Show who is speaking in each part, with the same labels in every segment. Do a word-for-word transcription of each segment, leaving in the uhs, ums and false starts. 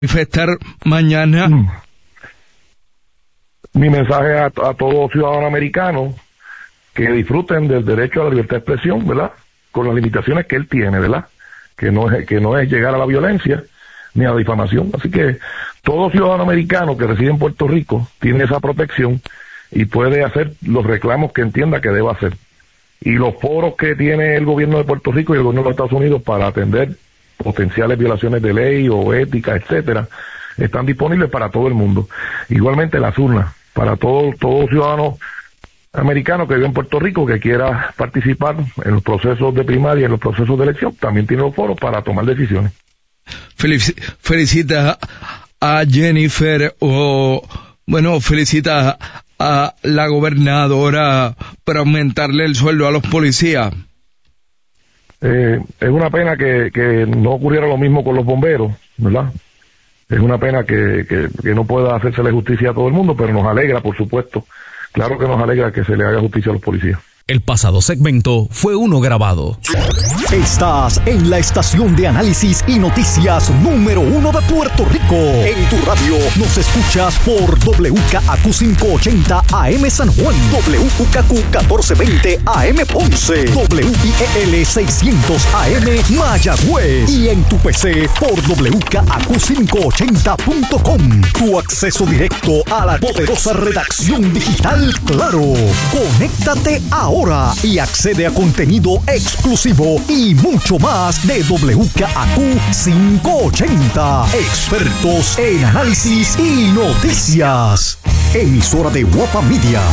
Speaker 1: manifestar mañana?
Speaker 2: Mi mensaje a, a todo ciudadano americano que disfruten del derecho a la libertad de expresión, ¿verdad? Con las limitaciones que él tiene, ¿verdad? Que no es, que no es llegar a la violencia ni a la difamación. Así que todo ciudadano americano que reside en Puerto Rico tiene esa protección y puede hacer los reclamos que entienda que deba hacer. Y los foros que tiene el gobierno de Puerto Rico y el gobierno de los Estados Unidos para atender potenciales violaciones de ley o ética, etcétera, están disponibles para todo el mundo. Igualmente las urnas, para todo, todo ciudadano americano que vive en Puerto Rico que quiera participar en los procesos de primaria, en los procesos de elección, también tiene los foros para tomar decisiones.
Speaker 1: Felicita a Jennifer o, bueno, felicita a la gobernadora para aumentarle el sueldo a los policías.
Speaker 2: Eh, es una pena que, que no ocurriera lo mismo con los bomberos, ¿verdad? Es una pena que, que, que no pueda hacérsele justicia a todo el mundo, pero nos alegra, por supuesto. Claro que nos alegra que se le haga justicia a los policías.
Speaker 3: El pasado segmento fue uno grabado.
Speaker 4: Estás en la estación de análisis y noticias número uno de Puerto Rico. En tu radio nos escuchas por W K A Q quinientos ochenta A M San Juan, W K A Q catorce veinte A M Ponce, W I E L seiscientos A M Mayagüez y en tu P C por W K A Q quinientos ochenta punto com. Tu acceso directo a la poderosa redacción digital Claro. Conéctate ahora y accede a contenido exclusivo y mucho más de W K A Q quinientos ochenta. Expertos en análisis y noticias. Emisora de Guapa Media.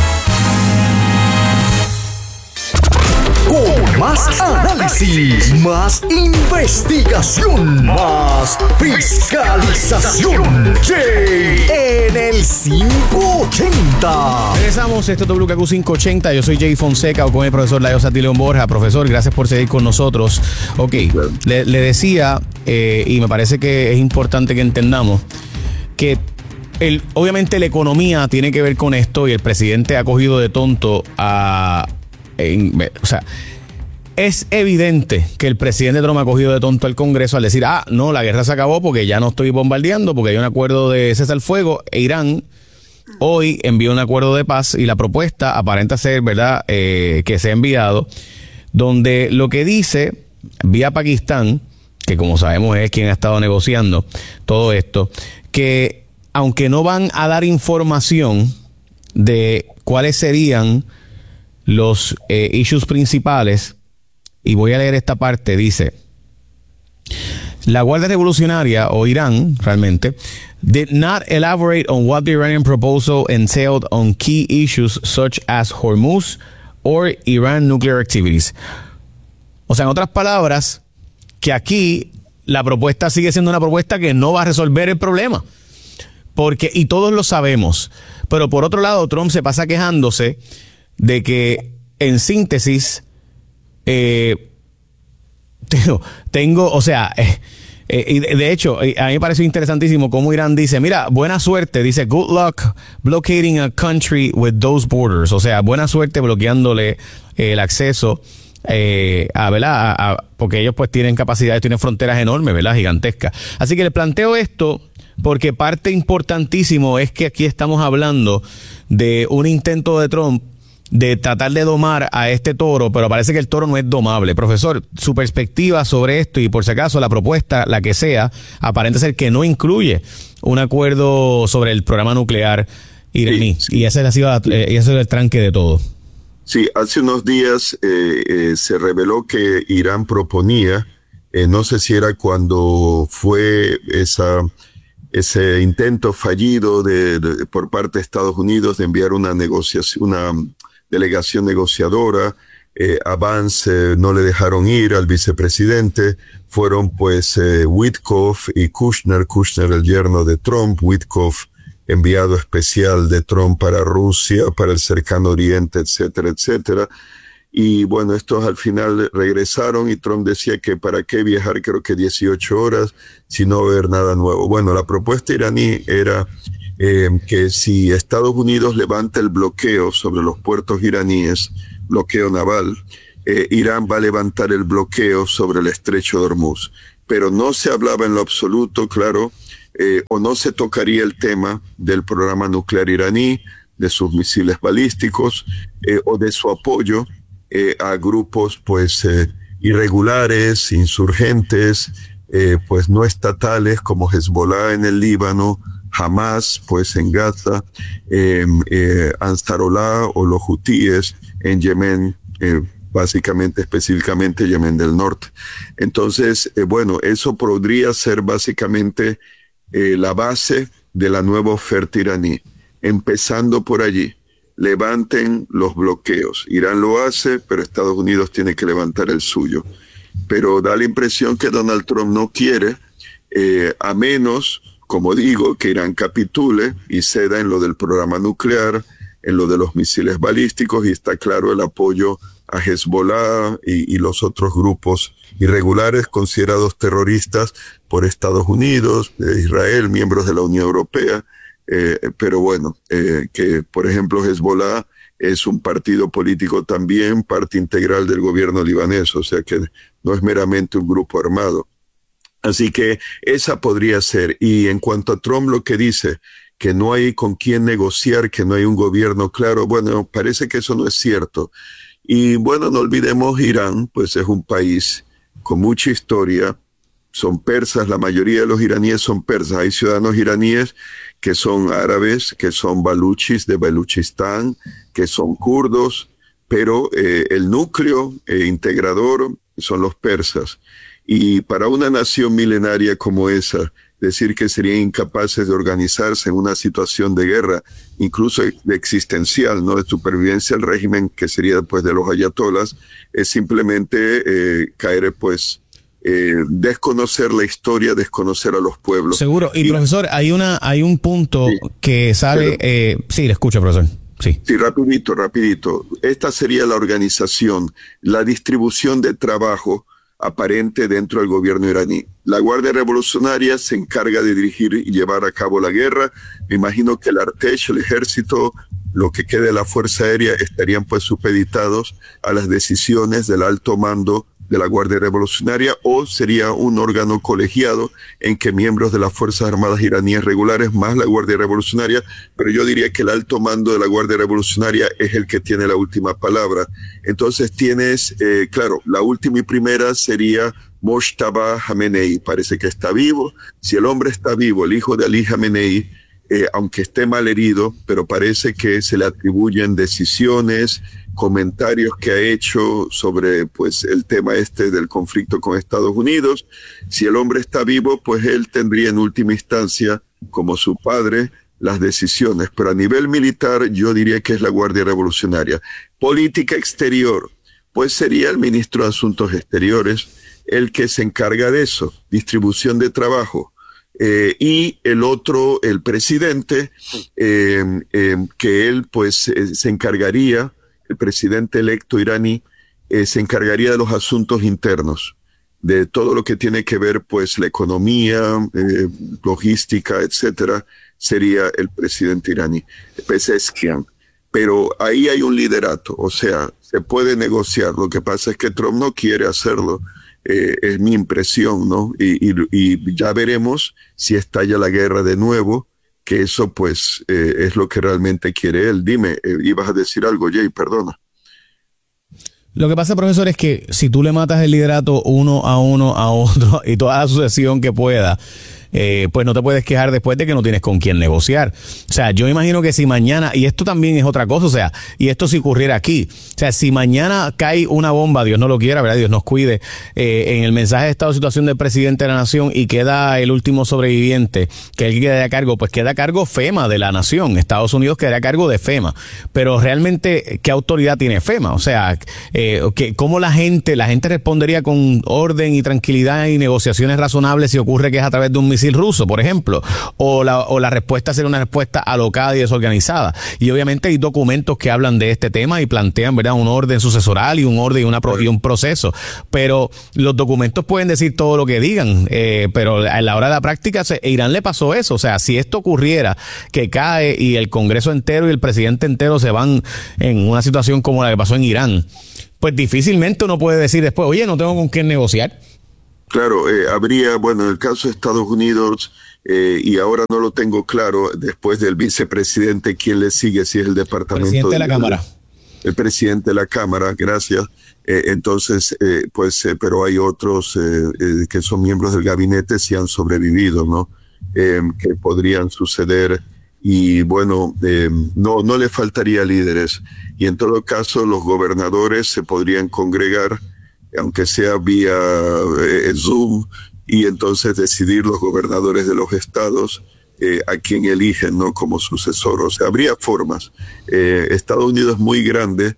Speaker 4: Con más análisis, más investigación, más fiscalización. Jay en el quinientos ochenta.
Speaker 5: Regresamos, esto es W K Q quinientos ochenta. Yo soy Jay Fonseca o con el profesor Layo Satileón Borja. Profesor, gracias por seguir con nosotros. Ok, le, le decía, eh, y me parece que es importante que entendamos que el, obviamente la economía tiene que ver con esto y el presidente ha cogido de tonto a... En, o sea, es evidente que el presidente Trump ha cogido de tonto al Congreso al decir, ah, no, la guerra se acabó porque ya no estoy bombardeando, porque hay un acuerdo de cesar el fuego. E Irán hoy envió un acuerdo de paz y la propuesta aparenta ser, ¿verdad?, eh, que se ha enviado, donde lo que dice, vía Pakistán, que como sabemos es quien ha estado negociando todo esto, que aunque no van a dar información de cuáles serían los eh, issues principales, y voy a leer esta parte, dice: la Guardia Revolucionaria, o Irán, realmente, did not elaborate on what the Iranian proposal entailed on key issues such as Hormuz or Iran nuclear activities. O sea, en otras palabras, que aquí la propuesta sigue siendo una propuesta que no va a resolver el problema. Porque, y todos lo sabemos, pero por otro lado, Trump se pasa quejándose de que, en síntesis, eh, tengo, tengo, o sea, eh, eh, y de, de hecho, eh, a mí me pareció interesantísimo cómo Irán dice, mira, buena suerte, dice, good luck blockading a country with those borders. O sea, buena suerte bloqueándole eh, el acceso eh, a, ¿verdad? A, a, porque ellos pues tienen capacidades, tienen fronteras enormes, ¿verdad? Gigantescas. Así que les planteo esto porque parte importantísimo es que aquí estamos hablando de un intento de Trump de tratar de domar a este toro, pero parece que el toro no es domable. Profesor, su perspectiva sobre esto, y por si acaso la propuesta, la que sea, aparenta ser que no incluye un acuerdo sobre el programa nuclear iraní, sí, sí. y ese ha sido eh, y ese es el tranque de todo.
Speaker 6: Sí, hace unos días eh, eh, se reveló que Irán proponía, eh, no sé si era cuando fue esa ese intento fallido de, de por parte de Estados Unidos de enviar una negociación, una delegación negociadora, eh, a Vance eh, no le dejaron ir al vicepresidente, fueron pues eh, Witkoff y Kushner, Kushner el yerno de Trump, Witkoff enviado especial de Trump para Rusia, para el cercano oriente, etcétera, etcétera. Y bueno, estos al final regresaron y Trump decía que para qué viajar creo que dieciocho horas si no ver nada nuevo. Bueno, la propuesta iraní era Eh, que si Estados Unidos levanta el bloqueo sobre los puertos iraníes, bloqueo naval, eh, Irán va a levantar el bloqueo sobre el estrecho de Hormuz. Pero no se hablaba en lo absoluto, claro, eh, o no se tocaría el tema del programa nuclear iraní, de sus misiles balísticos, eh, o de su apoyo eh, a grupos pues eh, irregulares, insurgentes, eh, pues no estatales como Hezbollah en el Líbano, Hamas pues en Gaza, eh, eh, Ansarollah o los hutíes en Yemen, eh, básicamente, específicamente Yemen del Norte. Entonces, eh, bueno, eso podría ser básicamente eh, la base de la nueva oferta iraní. Empezando por allí, levanten los bloqueos. Irán lo hace, pero Estados Unidos tiene que levantar el suyo. Pero da la impresión que Donald Trump no quiere, eh, a menos, como digo, que Irán capitule y ceda en lo del programa nuclear, en lo de los misiles balísticos, y está claro el apoyo a Hezbollah y, y los otros grupos irregulares considerados terroristas por Estados Unidos, de Israel, miembros de la Unión Europea. Eh, pero bueno, eh, que por ejemplo Hezbollah es un partido político también, parte integral del gobierno libanés, o sea que no es meramente un grupo armado. Así que esa podría ser. Y en cuanto a Trump, lo que dice, que no hay con quién negociar, que no hay un gobierno claro, bueno, parece que eso no es cierto. Y bueno, no olvidemos Irán, pues es un país con mucha historia, son persas, la mayoría de los iraníes son persas, hay ciudadanos iraníes que son árabes, que son baluchis de Baluchistán, que son kurdos, pero eh, el núcleo eh, integrador son los persas. Y para una nación milenaria como esa, decir que serían incapaces de organizarse en una situación de guerra, incluso de existencial, ¿no? De supervivencia al régimen que sería pues de los ayatolas, es simplemente eh, caer pues Eh, desconocer la historia, desconocer a los pueblos.
Speaker 5: Seguro. Y, y profesor, hay una, hay un punto sí, que sale. Pero, eh, sí, le escucho, profesor. Sí.
Speaker 6: Sí, rapidito, rapidito. Esta sería la organización, la distribución de trabajo aparente dentro del gobierno iraní. La Guardia Revolucionaria se encarga de dirigir y llevar a cabo la guerra. Me imagino que el Artesh, el ejército, lo que quede de la Fuerza Aérea estarían pues supeditados a las decisiones del alto mando de la Guardia Revolucionaria, o sería un órgano colegiado en que miembros de las Fuerzas Armadas iraníes regulares más la Guardia Revolucionaria, pero yo diría que el alto mando de la Guardia Revolucionaria es el que tiene la última palabra. Entonces tienes, eh, claro, la última y primera sería Mojtaba Khamenei, parece que está vivo. Si el hombre está vivo, el hijo de Ali Khamenei, eh, aunque esté mal herido, pero parece que se le atribuyen decisiones, comentarios que ha hecho sobre pues el tema este del conflicto con Estados Unidos. Si el hombre está vivo, pues él tendría en última instancia, como su padre, las decisiones. Pero a nivel militar, yo diría que es la Guardia Revolucionaria. Política exterior, pues sería el ministro de Asuntos Exteriores el que se encarga de eso, distribución de trabajo. Eh, y el otro, el presidente, eh, eh, que él pues eh, se encargaría, el presidente electo iraní, eh, se encargaría de los asuntos internos, de todo lo que tiene que ver pues la economía, eh, logística, etcétera, sería el presidente iraní, Pezeshkian. Pero ahí hay un liderato, o sea, se puede negociar. Lo que pasa es que Trump no quiere hacerlo. Eh, es mi impresión, ¿no? Y, y, y ya veremos si estalla la guerra de nuevo, que eso pues eh, es lo que realmente quiere él. Dime, eh, ibas a decir algo, Jay, perdona.
Speaker 5: Lo que pasa, profesor, es que si tú le matas el liderato uno a uno a otro y toda la sucesión que pueda, eh, pues no te puedes quejar después de que no tienes con quién negociar. O sea, yo imagino que si mañana, y esto también es otra cosa, o sea, y esto si ocurriera aquí, o sea, si mañana cae una bomba, Dios no lo quiera, ¿verdad? Dios nos cuide, eh, en el mensaje de estado de situación del presidente de la nación y queda el último sobreviviente, que él queda a cargo, pues queda a cargo FEMA de la nación. Estados Unidos quedaría a cargo de FEMA. Pero realmente, ¿qué autoridad tiene FEMA? O sea, eh, que, ¿cómo la gente, la gente respondería con orden y tranquilidad y negociaciones razonables si ocurre que es a través de un misil ruso, por ejemplo? O la, o la respuesta sería una respuesta alocada y desorganizada. Y obviamente hay documentos que hablan de este tema y plantean, ¿verdad?, un orden sucesoral y un orden y, una pro, y un proceso. Pero los documentos pueden decir todo lo que digan, eh, pero a la hora de la práctica, se, a Irán le pasó eso. O sea, si esto ocurriera, que cae y el Congreso entero y el presidente entero se van en una situación como la que pasó en Irán, pues difícilmente uno puede decir después, oye, no tengo con quién negociar.
Speaker 6: Claro, eh, habría, bueno, en el caso de Estados Unidos, eh, y ahora no lo tengo claro, después del vicepresidente, ¿quién le sigue? Si es el departamento...
Speaker 5: Presidente de la Cámara.
Speaker 6: El presidente de la Cámara, gracias. Eh, entonces, eh, pues, eh, pero hay otros eh, eh, que son miembros del gabinete si han sobrevivido, ¿no? Eh, que podrían suceder. Y bueno, eh, no, no le faltaría líderes. Y en todo caso, los gobernadores se podrían congregar, aunque sea vía eh, Zoom, y entonces decidir los gobernadores de los estados eh, a quién eligen, ¿no? Como sucesor. O sea, habría formas. Eh, Estados Unidos es muy grande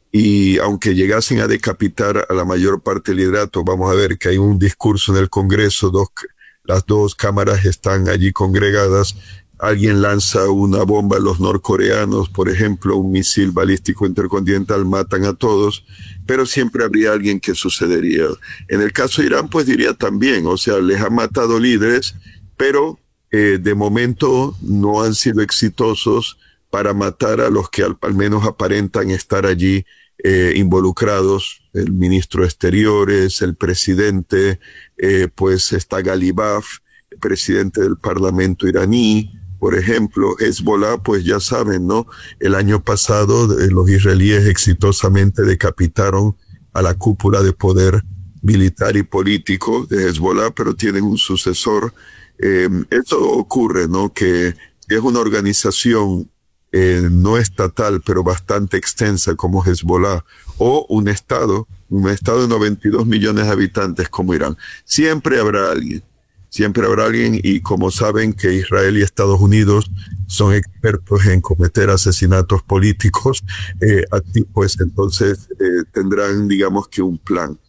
Speaker 6: y aunque llegasen a decapitar a la mayor parte del liderato, vamos a ver que hay un discurso en el Congreso, dos, las dos cámaras están allí congregadas. Alguien lanza una bomba a los norcoreanos, por ejemplo, un misil balístico intercontinental, matan a todos, pero siempre habría alguien que sucedería. En el caso de Irán, pues diría también, o sea, les ha matado líderes, pero eh, de momento no han sido exitosos para matar a los que al, al menos aparentan estar allí eh, involucrados. El ministro de Exteriores, el presidente, eh, pues está Galibaf, el presidente del Parlamento iraní. Por ejemplo, Hezbollah, pues ya saben, ¿no? El año pasado eh, los israelíes exitosamente decapitaron a la cúpula de poder militar y político de Hezbollah, pero tienen un sucesor. Eh, esto ocurre, ¿no? Que es una organización eh, no estatal, pero bastante extensa como Hezbollah, o un estado, un estado de noventa y dos millones de habitantes como Irán. Siempre habrá alguien. Siempre habrá alguien, y como saben que Israel y Estados Unidos son expertos en cometer asesinatos políticos, eh, pues entonces eh, tendrán, digamos que un plan.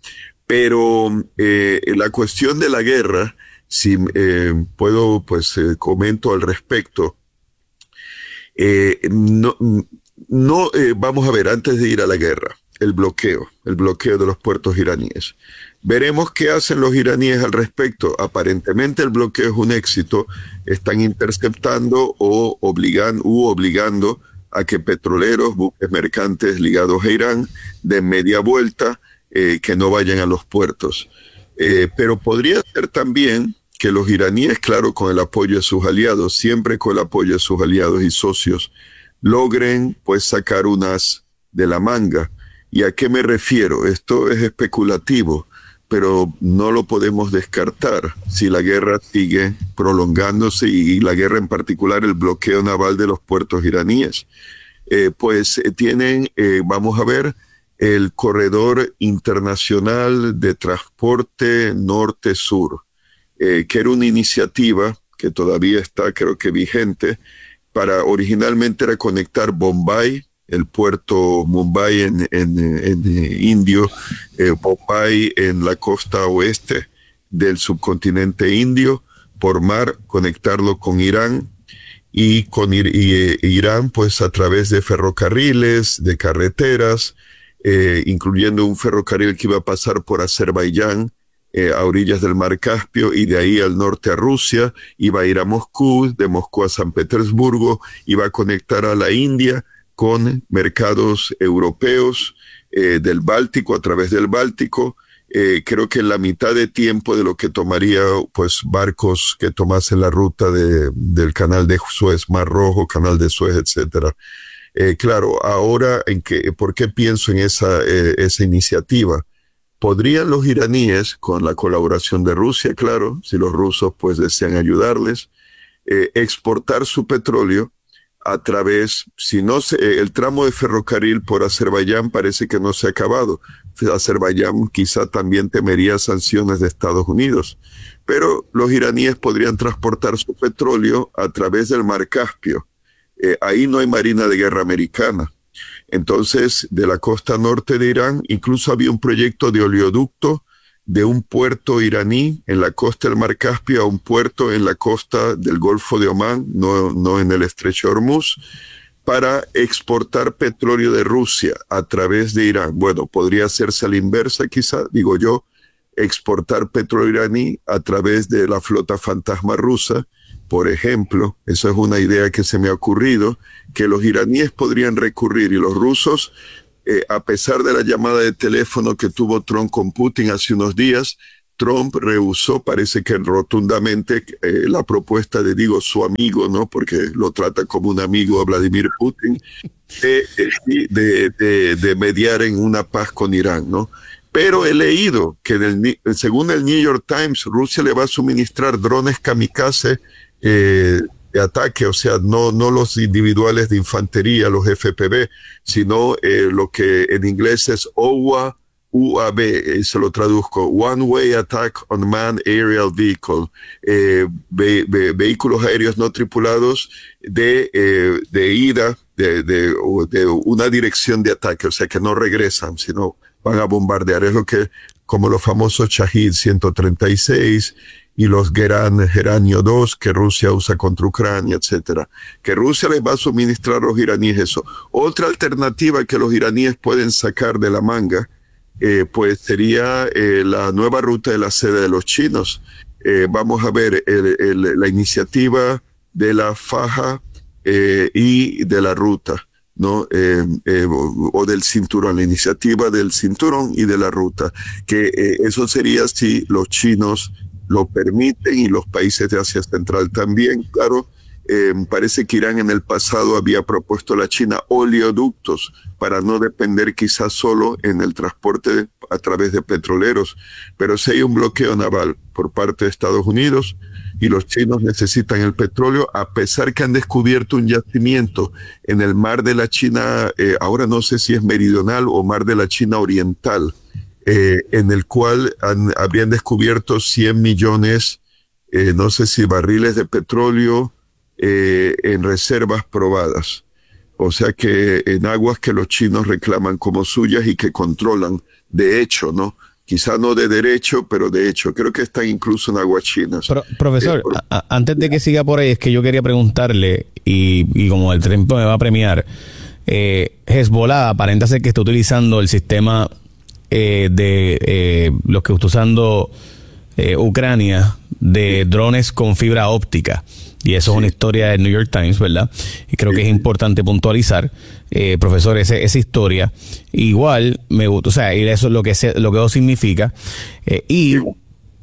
Speaker 6: Pero eh, la cuestión de la guerra, si eh, puedo, pues eh, comento al respecto. Eh, no, no eh, vamos a ver, antes de ir a la guerra, el bloqueo, el bloqueo de los puertos iraníes. Veremos qué hacen los iraníes al respecto. Aparentemente el bloqueo es un éxito. Están interceptando o obligan, u obligando a que petroleros, buques mercantes ligados a Irán, den media vuelta, eh, que no vayan a los puertos. Eh, pero podría ser también que los iraníes, claro, con el apoyo de sus aliados, siempre con el apoyo de sus aliados y socios, logren pues sacar unas de la manga. ¿Y a qué me refiero? Esto es especulativo, pero no lo podemos descartar si la guerra sigue prolongándose, y la guerra en particular, el bloqueo naval de los puertos iraníes. Eh, pues eh, tienen, eh, vamos a ver, el corredor internacional de transporte norte-sur, eh, que era una iniciativa que todavía está, creo que vigente, para originalmente era conectar Bombay, el puerto Mumbai en, en, en, en indio, eh, Bombay en la costa oeste del subcontinente indio, por mar, conectarlo con Irán, y con ir, y, eh, Irán pues a través de ferrocarriles, de carreteras, eh, incluyendo un ferrocarril que iba a pasar por Azerbaiyán, eh, a orillas del mar Caspio, y de ahí al norte a Rusia, iba a ir a Moscú, de Moscú a San Petersburgo, iba a conectar a la India con mercados europeos, eh, del Báltico, a través del Báltico. Eh, creo que en la mitad de tiempo de lo que tomaría pues barcos que tomasen la ruta de, del canal de Suez, Mar Rojo, canal de Suez, etcétera. Eh, claro, ahora, en que, ¿por qué pienso en esa, eh, esa iniciativa? ¿Podrían los iraníes, con la colaboración de Rusia, claro, si los rusos pues desean ayudarles, eh, exportar su petróleo a través, si no se, el tramo de ferrocarril por Azerbaiyán parece que no se ha acabado. Azerbaiyán quizá también temería sanciones de Estados Unidos, pero los iraníes podrían transportar su petróleo a través del mar Caspio. Eh, ahí no hay marina de guerra americana. Entonces, de la costa norte de Irán, incluso había un proyecto de oleoducto de un puerto iraní en la costa del mar Caspio a un puerto en la costa del Golfo de Omán, no, no en el estrecho de Hormuz, para exportar petróleo de Rusia a través de Irán. Bueno, podría hacerse a la inversa quizá, digo yo, exportar petróleo iraní a través de la flota fantasma rusa, por ejemplo. Eso es una idea que se me ha ocurrido, que los iraníes podrían recurrir, y los rusos, eh, a pesar de la llamada de teléfono que tuvo Trump con Putin hace unos días, Trump rehusó, parece que rotundamente, eh, la propuesta de, digo, su amigo, ¿no? Porque lo trata como un amigo a Vladimir Putin, de, de, de, de mediar en una paz con Irán, ¿no? Pero he leído que en el, según el New York Times, Rusia le va a suministrar drones kamikaze eh, de ataque, o sea, no, no los individuales de infantería, los F P V, sino eh, lo que en inglés es O W A, U A V, eh, se lo traduzco, One Way Attack on Manned Aerial Vehicle, eh, ve, ve, vehículos aéreos no tripulados de, eh, de ida, de, de, de una dirección de ataque, o sea que no regresan, sino van a bombardear. Es lo que, como los famosos Shahid ciento treinta y seis y los Geran, Geranio dos que Rusia usa contra Ucrania, etcétera. Que Rusia les va a suministrar a los iraníes eso. Otra alternativa que los iraníes pueden sacar de la manga, Eh, pues sería eh, la nueva ruta de la seda de los chinos. Eh, vamos a ver el, el, la iniciativa de la faja eh, y de la ruta, ¿no? Eh, eh, o, o del cinturón, la iniciativa del cinturón y de la ruta, que eh, eso sería si los chinos lo permiten y los países de Asia Central también, claro. Eh, parece que Irán en el pasado había propuesto a la China oleoductos para no depender quizás solo en el transporte a través de petroleros, pero si hay un bloqueo naval por parte de Estados Unidos y los chinos necesitan el petróleo, a pesar que han descubierto un yacimiento en el mar de la China, eh, ahora no sé si es meridional o mar de la China oriental, eh, en el cual han, habrían descubierto cien millones, eh, no sé si barriles de petróleo, Eh, en reservas probadas, o sea que en aguas que los chinos reclaman como suyas y que controlan de hecho, ¿no? Quizá no de derecho, pero de hecho. Creo que están incluso en aguas chinas.
Speaker 5: Pro, profesor, eh, por... a, antes de que siga por ahí, es que yo quería preguntarle, y, y como el tiempo me va a premiar, eh, Hezbollah aparenta ser que está utilizando el sistema eh, de eh, los que está usando eh, Ucrania de drones con fibra óptica. Y eso sí. Es una historia del New York Times, ¿verdad? Y creo sí. que es importante puntualizar, eh, profesor, ese, esa historia. Igual me gusta, o sea, y eso es lo que, se, lo que eso significa. Eh, y sí.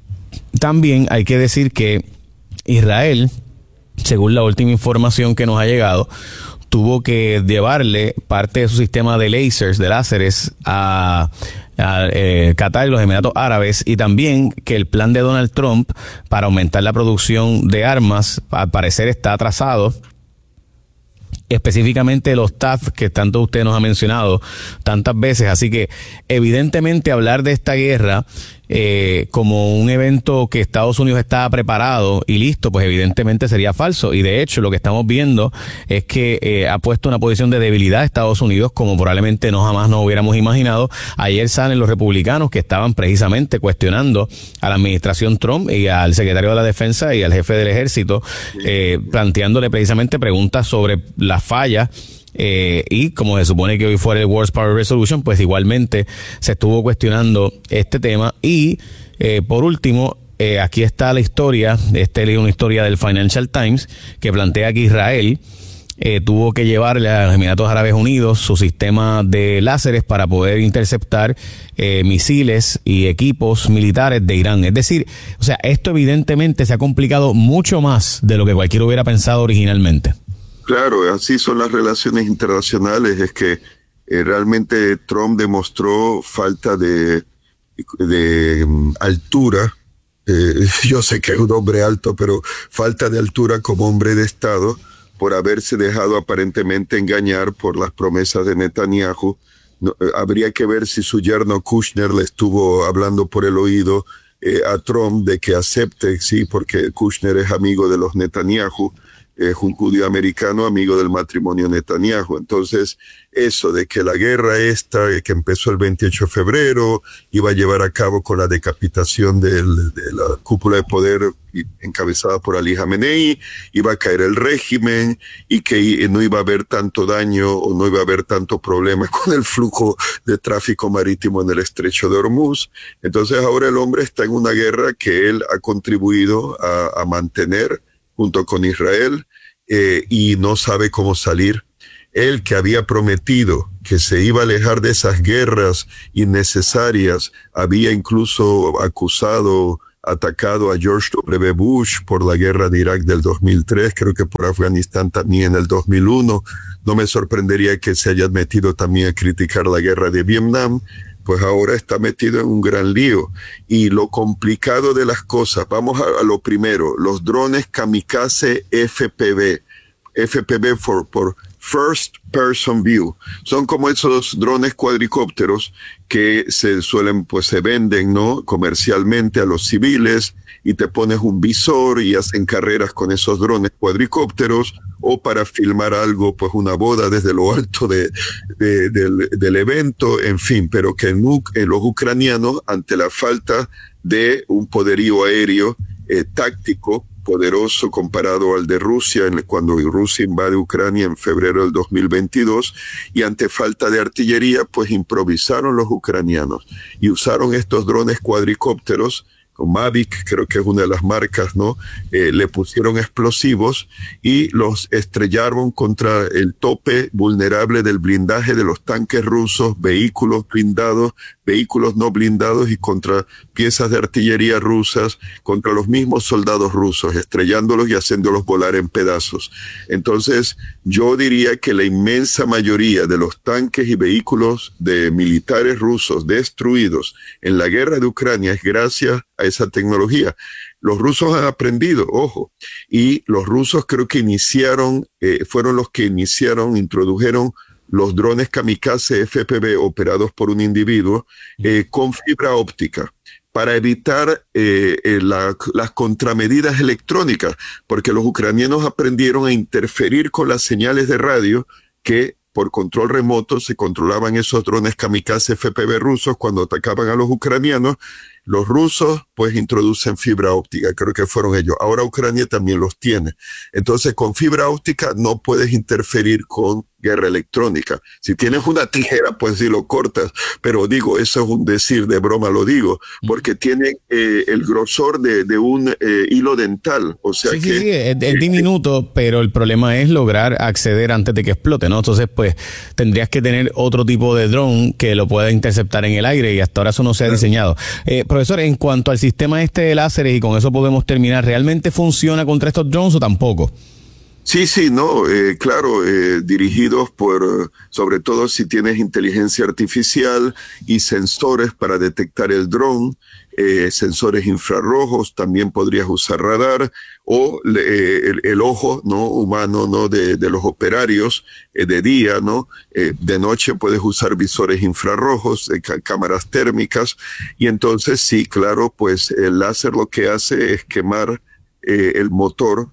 Speaker 5: también hay que decir que Israel, según la última información que nos ha llegado, tuvo que llevarle parte de su sistema de lasers, de láseres, a, a eh, Qatar y los Emiratos Árabes, y también que el plan de Donald Trump para aumentar la producción de armas, al parecer está atrasado. Específicamente los T A F, que tanto usted nos ha mencionado tantas veces. Así que evidentemente hablar de esta guerra eh, como un evento que Estados Unidos está preparado y listo, pues evidentemente sería falso. Y de hecho lo que estamos viendo es que eh, ha puesto una posición de debilidad a Estados Unidos como probablemente no jamás nos hubiéramos imaginado. Ayer salen los republicanos que estaban precisamente cuestionando a la administración Trump y al secretario de la Defensa y al jefe del ejército, eh, planteándole precisamente preguntas sobre la falla, eh, y como se supone que hoy fuera el World Power Resolution, pues igualmente se estuvo cuestionando este tema. Y eh, por último, eh, aquí está la historia, este es una historia del Financial Times que plantea que Israel eh, tuvo que llevarle a los Emiratos Árabes Unidos su sistema de láseres para poder interceptar eh, misiles y equipos militares de Irán. Es decir, o sea, esto evidentemente se ha complicado mucho más de lo que cualquiera hubiera pensado originalmente.
Speaker 6: Claro, así son las relaciones internacionales. Es que eh, realmente Trump demostró falta de, de um, altura. Eh, yo sé que es un hombre alto, pero falta de altura como hombre de Estado por haberse dejado aparentemente engañar por las promesas de Netanyahu. No, eh, habría que ver si su yerno Kushner le estuvo hablando por el oído eh, a Trump de que acepte, sí, porque Kushner es amigo de los Netanyahu. Es un judío americano amigo del matrimonio Netanyahu. Entonces, eso de que la guerra esta, que empezó el veintiocho de febrero, iba a llevar a cabo con la decapitación del, de la cúpula de poder encabezada por Ali Khamenei, iba a caer el régimen y que no iba a haber tanto daño o no iba a haber tanto problema con el flujo de tráfico marítimo en el estrecho de Hormuz. Entonces, ahora el hombre está en una guerra que él ha contribuido a, a mantener junto con Israel, eh, y no sabe cómo salir. Él que había prometido que se iba a alejar de esas guerras innecesarias. Había incluso acusado, atacado a George W. Bush por la guerra de Irak del dos mil tres, creo que por Afganistán también en el dos mil uno. No me sorprendería que se haya metido también a criticar la guerra de Vietnam. Pues ahora está metido en un gran lío. Y lo complicado de las cosas, vamos a, a lo primero, los drones kamikaze F P V. F P V for, por First Person View. Son como esos drones cuadricópteros que se suelen, pues se venden, ¿no? Comercialmente a los civiles, y te pones un visor y hacen carreras con esos drones cuadricópteros, o para filmar algo, pues una boda desde lo alto de, de, del, del evento, en fin, pero que en, en los ucranianos, ante la falta de un poderío aéreo eh, táctico poderoso comparado al de Rusia, en, cuando Rusia invade Ucrania en febrero del dos mil veintidós, y ante falta de artillería, pues improvisaron los ucranianos y usaron estos drones cuadricópteros, con Mavic, creo que es una de las marcas, ¿no? Eh, le pusieron explosivos y los estrellaron contra el tope vulnerable del blindaje de los tanques rusos, vehículos blindados, vehículos no blindados, y contra piezas de artillería rusas, contra los mismos soldados rusos, estrellándolos y haciéndolos volar en pedazos. Entonces, yo diría que la inmensa mayoría de los tanques y vehículos de militares rusos destruidos en la guerra de Ucrania es gracias a esa tecnología. Los rusos han aprendido, ojo, y los rusos creo que iniciaron, eh, fueron los que iniciaron, introdujeron los drones kamikaze F P V operados por un individuo eh, con fibra óptica, para evitar eh, eh, la, las contramedidas electrónicas, porque los ucranianos aprendieron a interferir con las señales de radio que por control remoto se controlaban esos drones kamikaze F P V rusos cuando atacaban a los ucranianos. Los rusos pues introducen fibra óptica, creo que fueron ellos. Ahora Ucrania también los tiene. Entonces con fibra óptica no puedes interferir con guerra electrónica. Si tienes una tijera, pues sí lo cortas, pero digo, eso es un decir, de broma lo digo, porque tiene eh, el grosor de, de un eh, hilo dental. O sea
Speaker 5: sí,
Speaker 6: que...
Speaker 5: Sí, sí, es, es diminuto, pero el problema es lograr acceder antes de que explote, ¿no? Entonces, pues, tendrías que tener otro tipo de dron que lo pueda interceptar en el aire, y hasta ahora eso no se ha diseñado. Eh, profesor, en cuanto al sistema este de láseres, y con eso podemos terminar, ¿realmente funciona contra estos drones o tampoco?
Speaker 6: Sí, sí, no, eh, claro, eh, dirigidos por, sobre todo si tienes inteligencia artificial y sensores para detectar el dron, eh, sensores infrarrojos, también podrías usar radar, o eh, el, el ojo, ¿no? humano, ¿no? De, de los operarios, eh, de día, ¿no? Eh, de noche puedes usar visores infrarrojos, eh, cámaras térmicas, y entonces sí, claro, pues el láser lo que hace es quemar eh, el motor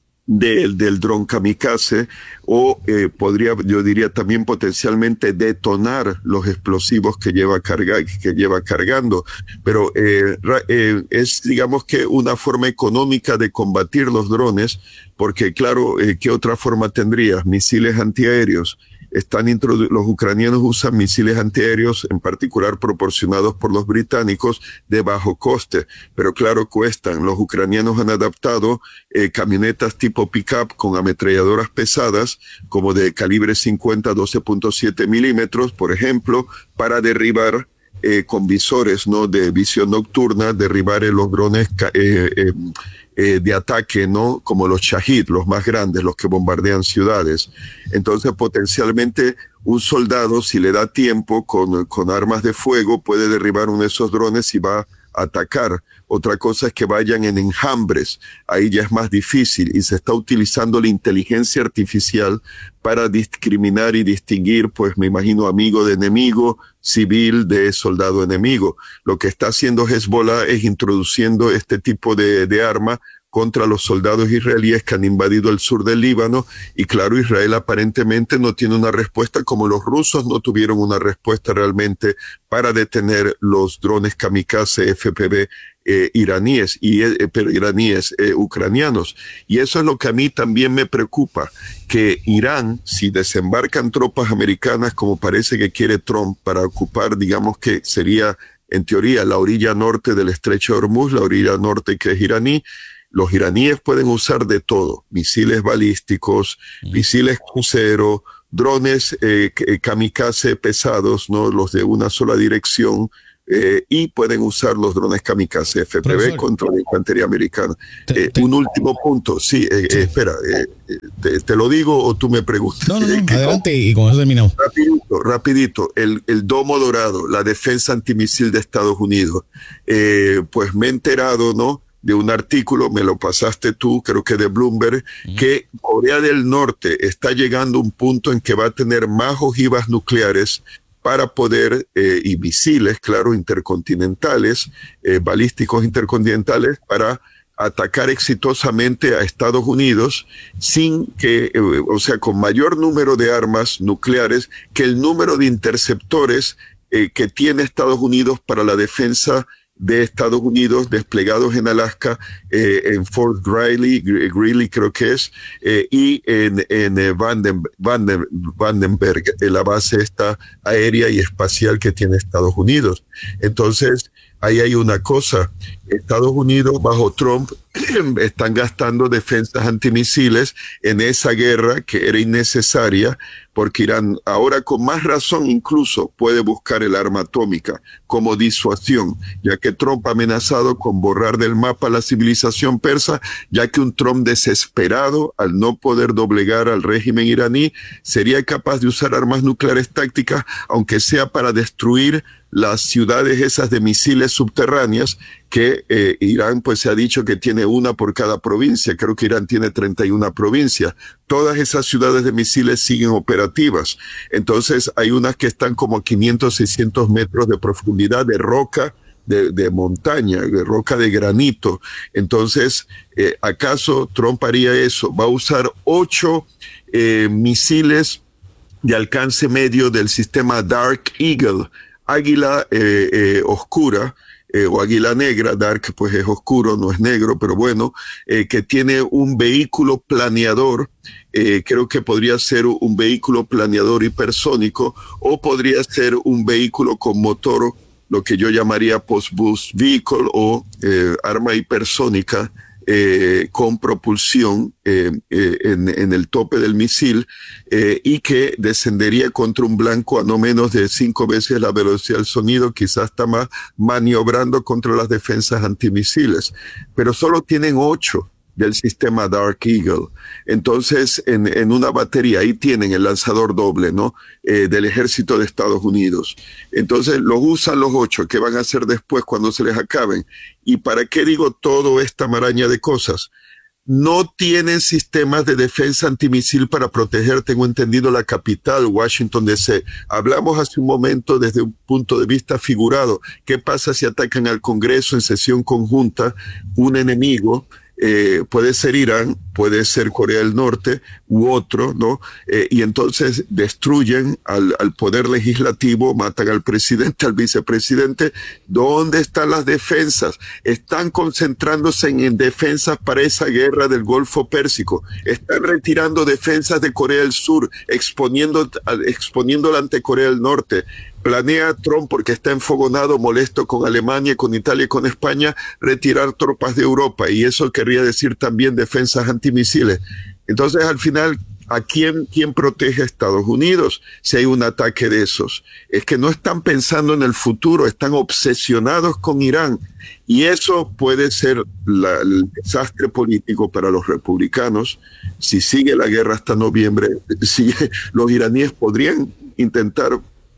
Speaker 6: del, del dron kamikaze, o eh, podría, yo diría también potencialmente detonar los explosivos que lleva carga, que lleva cargando. Pero eh, eh, es, digamos que una forma económica de combatir los drones, porque claro, eh, ¿qué otra forma tendrías? Misiles antiaéreos. Están introdu- los ucranianos usan misiles antiaéreos, en particular proporcionados por los británicos, de bajo coste, pero claro, cuestan. Los ucranianos han adaptado eh, camionetas tipo pick-up con ametralladoras pesadas, como de calibre cincuenta, doce punto siete milímetros, por ejemplo, para derribar eh, con visores, ¿no? de visión nocturna, derribar eh, los drones eh, eh, Eh, de ataque, ¿no? Como los Shahid, los más grandes, los que bombardean ciudades. Entonces, potencialmente, un soldado, si le da tiempo, con, con armas de fuego, puede derribar uno de esos drones y va a atacar. Otra cosa es que vayan en enjambres. Ahí ya es más difícil, y se está utilizando la inteligencia artificial para discriminar y distinguir, pues me imagino, amigo de enemigo, civil de soldado enemigo. Lo que está haciendo Hezbollah es introduciendo este tipo de, de arma contra los soldados israelíes que han invadido el sur del Líbano, y claro, Israel aparentemente no tiene una respuesta, como los rusos no tuvieron una respuesta realmente para detener los drones kamikaze F P V eh, iraníes, y, eh, pero iraníes eh, ucranianos. Y eso es lo que a mí también me preocupa, que Irán, si desembarcan tropas americanas, como parece que quiere Trump, para ocupar, digamos que sería en teoría la orilla norte del estrecho de Hormuz, la orilla norte que es iraní, los iraníes pueden usar de todo: misiles balísticos, mm. misiles crucero, drones eh, kamikaze pesados, ¿no? Los de una sola dirección, eh, y pueden usar los drones kamikaze F P V Profesor. Contra la infantería americana. Te, eh, te, un último punto, sí, eh, sí. Eh, espera, eh, te, te lo digo o tú me preguntas.
Speaker 5: No, no, no,
Speaker 6: eh,
Speaker 5: adelante no, y con eso terminamos.
Speaker 6: Rapidito, rapidito, el, el domo dorado, la defensa antimisil de Estados Unidos, eh, pues me he enterado, ¿no?, de un artículo, me lo pasaste tú, creo que de Bloomberg, mm. que Corea del Norte está llegando a un punto en que va a tener más ojivas nucleares para poder, eh, y misiles, claro, intercontinentales, eh, balísticos intercontinentales, para atacar exitosamente a Estados Unidos sin que, eh, o sea, con mayor número de armas nucleares que el número de interceptores eh, que tiene Estados Unidos para la defensa de Estados Unidos desplegados en Alaska, eh, en Fort Greely, Greely creo que es, eh, y en, en eh, Vanden, Vanden, Vandenberg, en la base esta aérea y espacial que tiene Estados Unidos. Entonces, ahí hay una cosa, Estados Unidos bajo Trump están gastando defensas antimisiles en esa guerra que era innecesaria, porque Irán ahora con más razón incluso puede buscar el arma atómica como disuasión, ya que Trump ha amenazado con borrar del mapa la civilización persa, ya que un Trump desesperado al no poder doblegar al régimen iraní sería capaz de usar armas nucleares tácticas, aunque sea para destruir las ciudades esas de misiles subterráneas que eh, Irán pues se ha dicho que tiene una por cada provincia. Creo que Irán tiene treinta y una provincias. Todas esas ciudades de misiles siguen operativas. Entonces hay unas que están como a quinientos, seiscientos metros de profundidad de roca, de, de montaña, de roca de granito. Entonces, eh, ¿acaso Trump haría eso? Va a usar ocho eh, misiles de alcance medio del sistema Dark Eagle, águila eh, eh, oscura, Eh, o águila negra. Dark pues es oscuro, no es negro, pero bueno, eh, que tiene un vehículo planeador, eh, creo que podría ser un vehículo planeador hipersónico, o podría ser un vehículo con motor, lo que yo llamaría post-boost vehicle, o eh, arma hipersónica, Eh, con propulsión eh, eh, en, en el tope del misil, eh, y que descendería contra un blanco a no menos de cinco veces la velocidad del sonido, quizás hasta más, maniobrando contra las defensas antimisiles. Pero solo tienen ocho del sistema Dark Eagle. Entonces, en, en una batería, ahí tienen el lanzador doble, ¿no? Eh, del ejército de Estados Unidos. Entonces, los usan los ocho. ¿Qué van a hacer después cuando se les acaben? ¿Y para qué digo toda esta maraña de cosas? No tienen sistemas de defensa antimisil para proteger, tengo entendido, la capital, Washington D C. Hablamos hace un momento desde un punto de vista figurado. ¿Qué pasa si atacan al Congreso en sesión conjunta un enemigo? Eh, puede ser Irán, puede ser Corea del Norte u otro, ¿no? Eh, y entonces destruyen al, al poder legislativo, matan al presidente, al vicepresidente. ¿Dónde están las defensas? Están concentrándose en, en defensas para esa guerra del Golfo Pérsico. Están retirando defensas de Corea del Sur, exponiendo, exponiéndola ante Corea del Norte. Planea Trump, porque está enfogonado, molesto con Alemania, con Italia y con España, retirar tropas de Europa, y eso querría decir también defensas antimisiles. Entonces, al final, ¿a quién, quién protege a Estados Unidos si hay un ataque de esos? Es que no están pensando en el futuro, están obsesionados con Irán, y eso puede ser la, el desastre político para los republicanos. Si sigue la guerra hasta noviembre, si los iraníes podrían intentar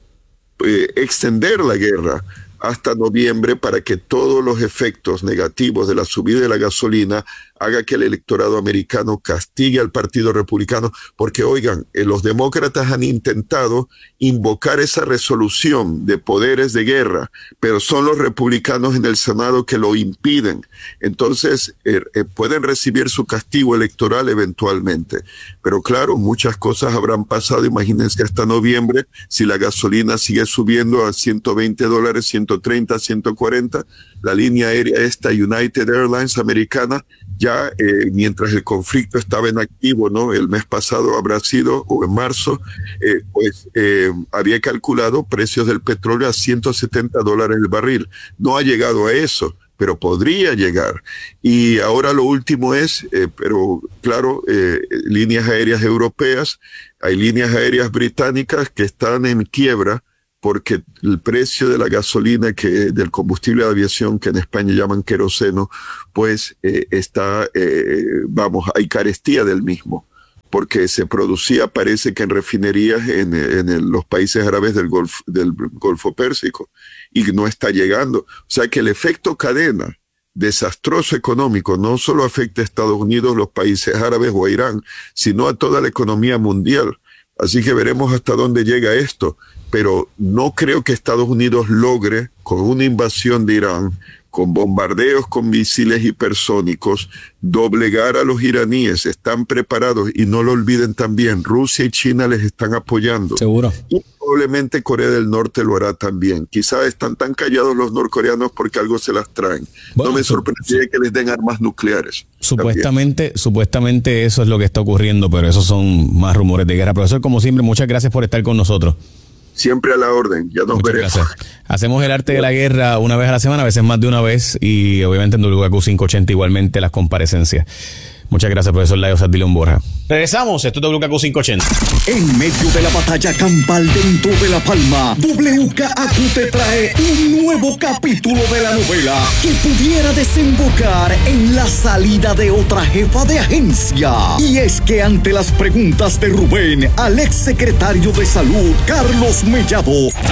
Speaker 6: Eh, extender la guerra hasta noviembre para que todos los efectos negativos de la subida de la gasolina haga que el electorado americano castigue al Partido Republicano, porque oigan, eh, los demócratas han intentado invocar esa resolución de poderes de guerra, pero son los republicanos en el Senado que lo impiden. Entonces eh, eh, pueden recibir su castigo electoral eventualmente, pero claro, muchas cosas habrán pasado. Imagínense hasta noviembre, si la gasolina sigue subiendo a ciento veinte dólares, ciento treinta, ciento cuarenta, la línea aérea esta United Airlines americana, ya eh, mientras el conflicto estaba en activo, ¿no? El mes pasado habrá sido, o en marzo, eh, pues eh, había calculado precios del petróleo a ciento setenta dólares el barril. No ha llegado a eso, pero podría llegar. Y ahora lo último es, eh, pero claro, eh, líneas aéreas europeas, hay líneas aéreas británicas que están en quiebra porque el precio de la gasolina, que del combustible de aviación, que en España llaman queroseno, pues eh, está, eh, vamos, hay carestía del mismo, porque se producía, parece que en refinerías en, en el, los países árabes del Golfo, del Golfo Pérsico, y no está llegando. O sea que el efecto cadena desastroso económico no solo afecta a Estados Unidos, los países árabes o a Irán, sino a toda la economía mundial. Así que veremos hasta dónde llega esto. Pero no creo que Estados Unidos logre, con una invasión de Irán, con bombardeos con misiles hipersónicos, doblegar a los iraníes. Están preparados, y no lo olviden también, Rusia y China les están apoyando.
Speaker 5: Seguro.
Speaker 6: Y probablemente Corea del Norte lo hará también. Quizás están tan callados los norcoreanos porque algo se las traen. Bueno, no me sorprendería que les den armas nucleares.
Speaker 5: Supuestamente, supuestamente eso es lo que está ocurriendo, pero esos son más rumores de guerra. Profesor, como siempre, muchas gracias por estar con nosotros.
Speaker 6: Siempre a la orden, ya nos
Speaker 5: Muchas
Speaker 6: veremos.
Speaker 5: Gracias. Hacemos el arte de la guerra una vez a la semana, a veces más de una vez, y obviamente en W K Q quinientos ochenta igualmente las comparecencias. Muchas gracias, profesor Layo Sardilón Borja. Regresamos, esto es W K Q quinientos ochenta.
Speaker 4: En medio de la batalla campal dentro de La Palma, W K Q te trae un nuevo capítulo de la novela que pudiera desembocar en la salida de otra jefa de agencia. Y es que ante las preguntas de Rubén al ex secretario de Salud, Carlos Mellado,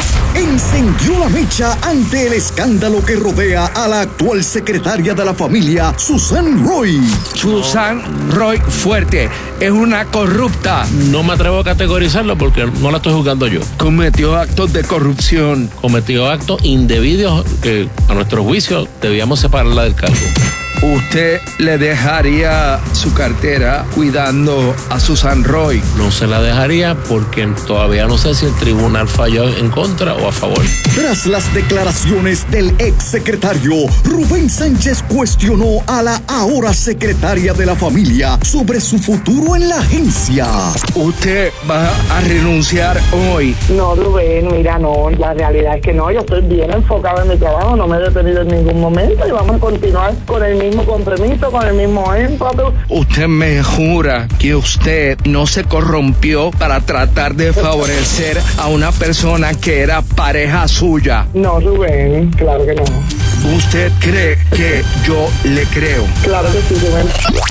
Speaker 4: encendió la mecha ante el escándalo que rodea a la actual secretaria de la familia, Susan Roy.
Speaker 1: Susan Roy Fuerte es una corrupta.
Speaker 7: No me atrevo a categorizarlo porque no la estoy juzgando yo.
Speaker 1: Cometió actos de corrupción.
Speaker 7: Cometió actos indebidos que a nuestro juicio debíamos separarla del cargo.
Speaker 1: ¿Usted le dejaría su cartera cuidando a Susan Roy?
Speaker 7: No se la dejaría porque todavía no sé si el tribunal falló en contra o a favor.
Speaker 4: Tras las declaraciones del ex secretario, Rubén Sánchez cuestionó a la ahora secretaria de la familia sobre su futuro en la agencia.
Speaker 1: ¿Usted va a renunciar hoy?
Speaker 8: No, Rubén, mira, no, la realidad es que no, yo estoy bien enfocado en mi trabajo, no me he detenido en ningún momento y vamos a continuar con el mismo compromiso, con el mismo énfasis.
Speaker 1: ¿Usted me jura que usted no se corrompió para tratar de favorecer a una persona que era pareja suya?
Speaker 8: No, Rubén, claro que no.
Speaker 1: ¿Usted cree que yo le creo?
Speaker 8: Claro que sí, Rubén.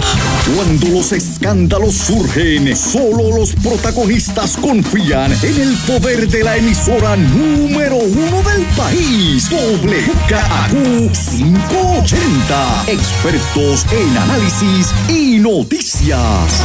Speaker 4: Cuando los escándalos surgen, solo los protagonistas confían en el poder de la emisora número uno del país, W K Q quinientos ochenta. Expertos en análisis y noticias.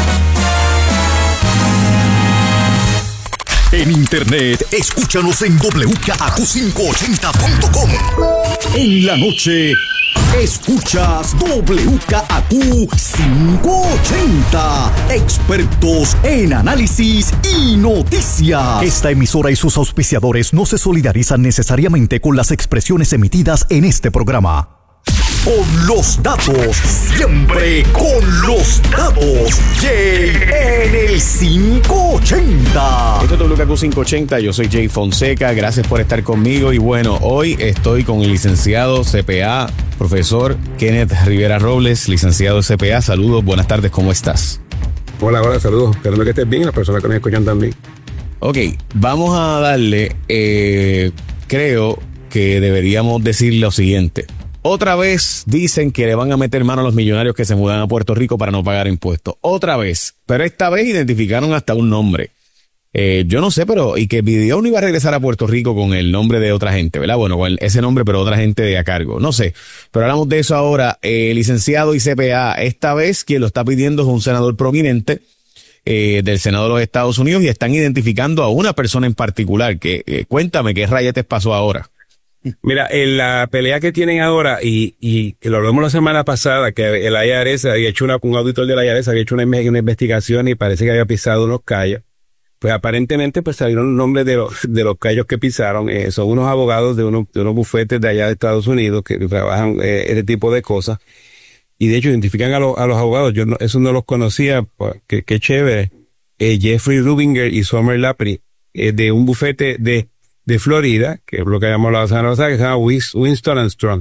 Speaker 4: En internet, escúchanos en W K Q quinientos ochenta punto com. En la noche, escuchas W K Q quinientos ochenta. Expertos en análisis y noticias. Esta emisora y sus auspiciadores no se solidarizan necesariamente con las expresiones emitidas en este programa. Con los datos, siempre con los datos. Jay en el quinientos ochenta.
Speaker 5: Esto es W K Q quinientos ochenta, yo soy Jay Fonseca, gracias por estar conmigo. Y bueno, hoy estoy con el licenciado C P A, profesor Kenneth Rivera Robles, licenciado C P A. Saludos, buenas tardes, ¿cómo estás?
Speaker 9: Hola, hola, saludos. Esperando que estés bien, las personas que nos escuchan también.
Speaker 5: Ok, vamos a darle, eh, creo que deberíamos decir lo siguiente. Otra vez dicen que le van a meter mano a los millonarios que se mudan a Puerto Rico para no pagar impuestos. Otra vez. Pero esta vez identificaron hasta un nombre. Eh, yo no sé, pero... Y que Videón no iba a regresar a Puerto Rico con el nombre de otra gente, ¿verdad? Bueno, con ese nombre, pero otra gente de a cargo. No sé. Pero hablamos de eso ahora. Eh, licenciado y C P A. Esta vez quien lo está pidiendo es un senador prominente eh, del Senado de los Estados Unidos y están identificando a una persona en particular. Que eh, cuéntame qué rayetes pasó ahora.
Speaker 9: Mira, en la pelea que tienen ahora, y, y que lo hablamos la semana pasada, que el I R S había hecho una, un auditor del I R S había hecho una, una investigación y parece que había pisado unos callos. Pues aparentemente pues salieron los nombres de los, de los callos que pisaron. Eh, son unos abogados de unos, de unos bufetes de allá de Estados Unidos que trabajan eh, ese tipo de cosas. Y de hecho identifican a, lo, a los abogados. Yo no, eso no los conocía, pues, qué, qué chévere. Eh, Jeffrey Rubinger y Summer Lapri, eh, de un bufete de de Florida, que es lo que habíamos hablado la semana pasada, que se llama Winston and Strong.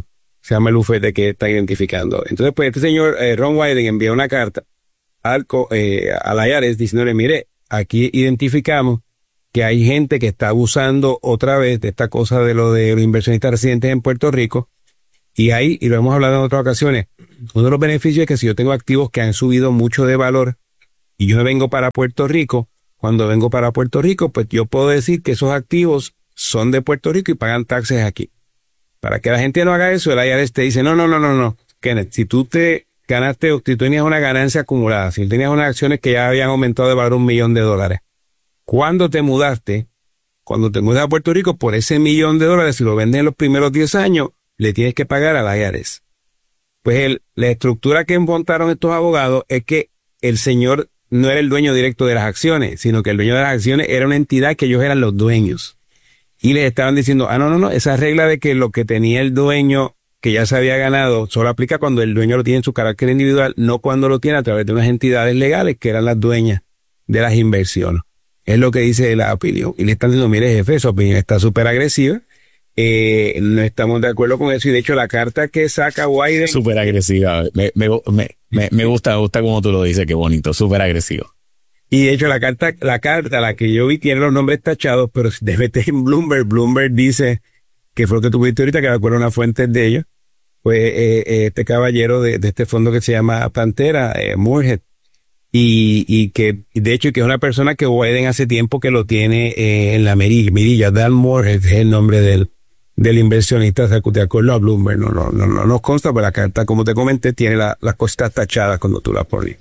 Speaker 9: se llama el bufete que está identificando. Entonces, pues este señor eh, Ron Wyden envía una carta al, eh, al I R S diciéndole, mire, aquí identificamos que hay gente que está abusando otra vez de esta cosa de lo de los inversionistas residentes en Puerto Rico. Y ahí, y lo hemos hablado en otras ocasiones, uno de los beneficios es que si yo tengo activos que han subido mucho de valor y yo me vengo para Puerto Rico, cuando vengo para Puerto Rico, pues yo puedo decir que esos activos son de Puerto Rico y pagan taxes aquí. Para que la gente no haga eso, el I R S te dice, no, no, no, no, no, Kenneth, si tú te ganaste, si tú tenías una ganancia acumulada, si tenías unas acciones que ya habían aumentado de valor un millón de dólares, cuando te mudaste, cuando te mudas a Puerto Rico, por ese millón de dólares, si lo vendes en los primeros diez años, le tienes que pagar al I R S. Pues el, la estructura que montaron estos abogados es que el señor no era el dueño directo de las acciones, sino que el dueño de las acciones era una entidad que ellos eran los dueños. Y les estaban diciendo, ah, no, no, no, esa regla de que lo que tenía el dueño, que ya se había ganado, solo aplica cuando el dueño lo tiene en su carácter individual, no cuando lo tiene a través de unas entidades legales que eran las dueñas de las inversiones. Es lo que dice la opinión. Y le están diciendo, mire, jefe, su opinión está súper agresiva. Eh, no estamos de acuerdo con eso. Y de hecho, la carta que saca Wyden...
Speaker 5: Súper agresiva. Me, me, me, me gusta, me gusta como tú lo dices, qué bonito, súper agresivo.
Speaker 9: Y de hecho, la carta, la carta, la que yo vi, tiene los nombres tachados, pero si te metes en Bloomberg, Bloomberg dice, que fue lo que tuviste ahorita, que de acuerdo a una fuente de ellos, pues eh, eh, este caballero de, de este fondo que se llama Pantera, eh, Moorhead, y, y que, de hecho, que es una persona que Wyden hace tiempo que lo tiene eh, en la mirilla, mirilla, Dan Moorhead es el nombre del, del inversionista, o sea, de acuerdo a Bloomberg, no, no, no, no nos consta, pero la carta, como te comenté, tiene la, las cosas tachadas cuando tú la pones.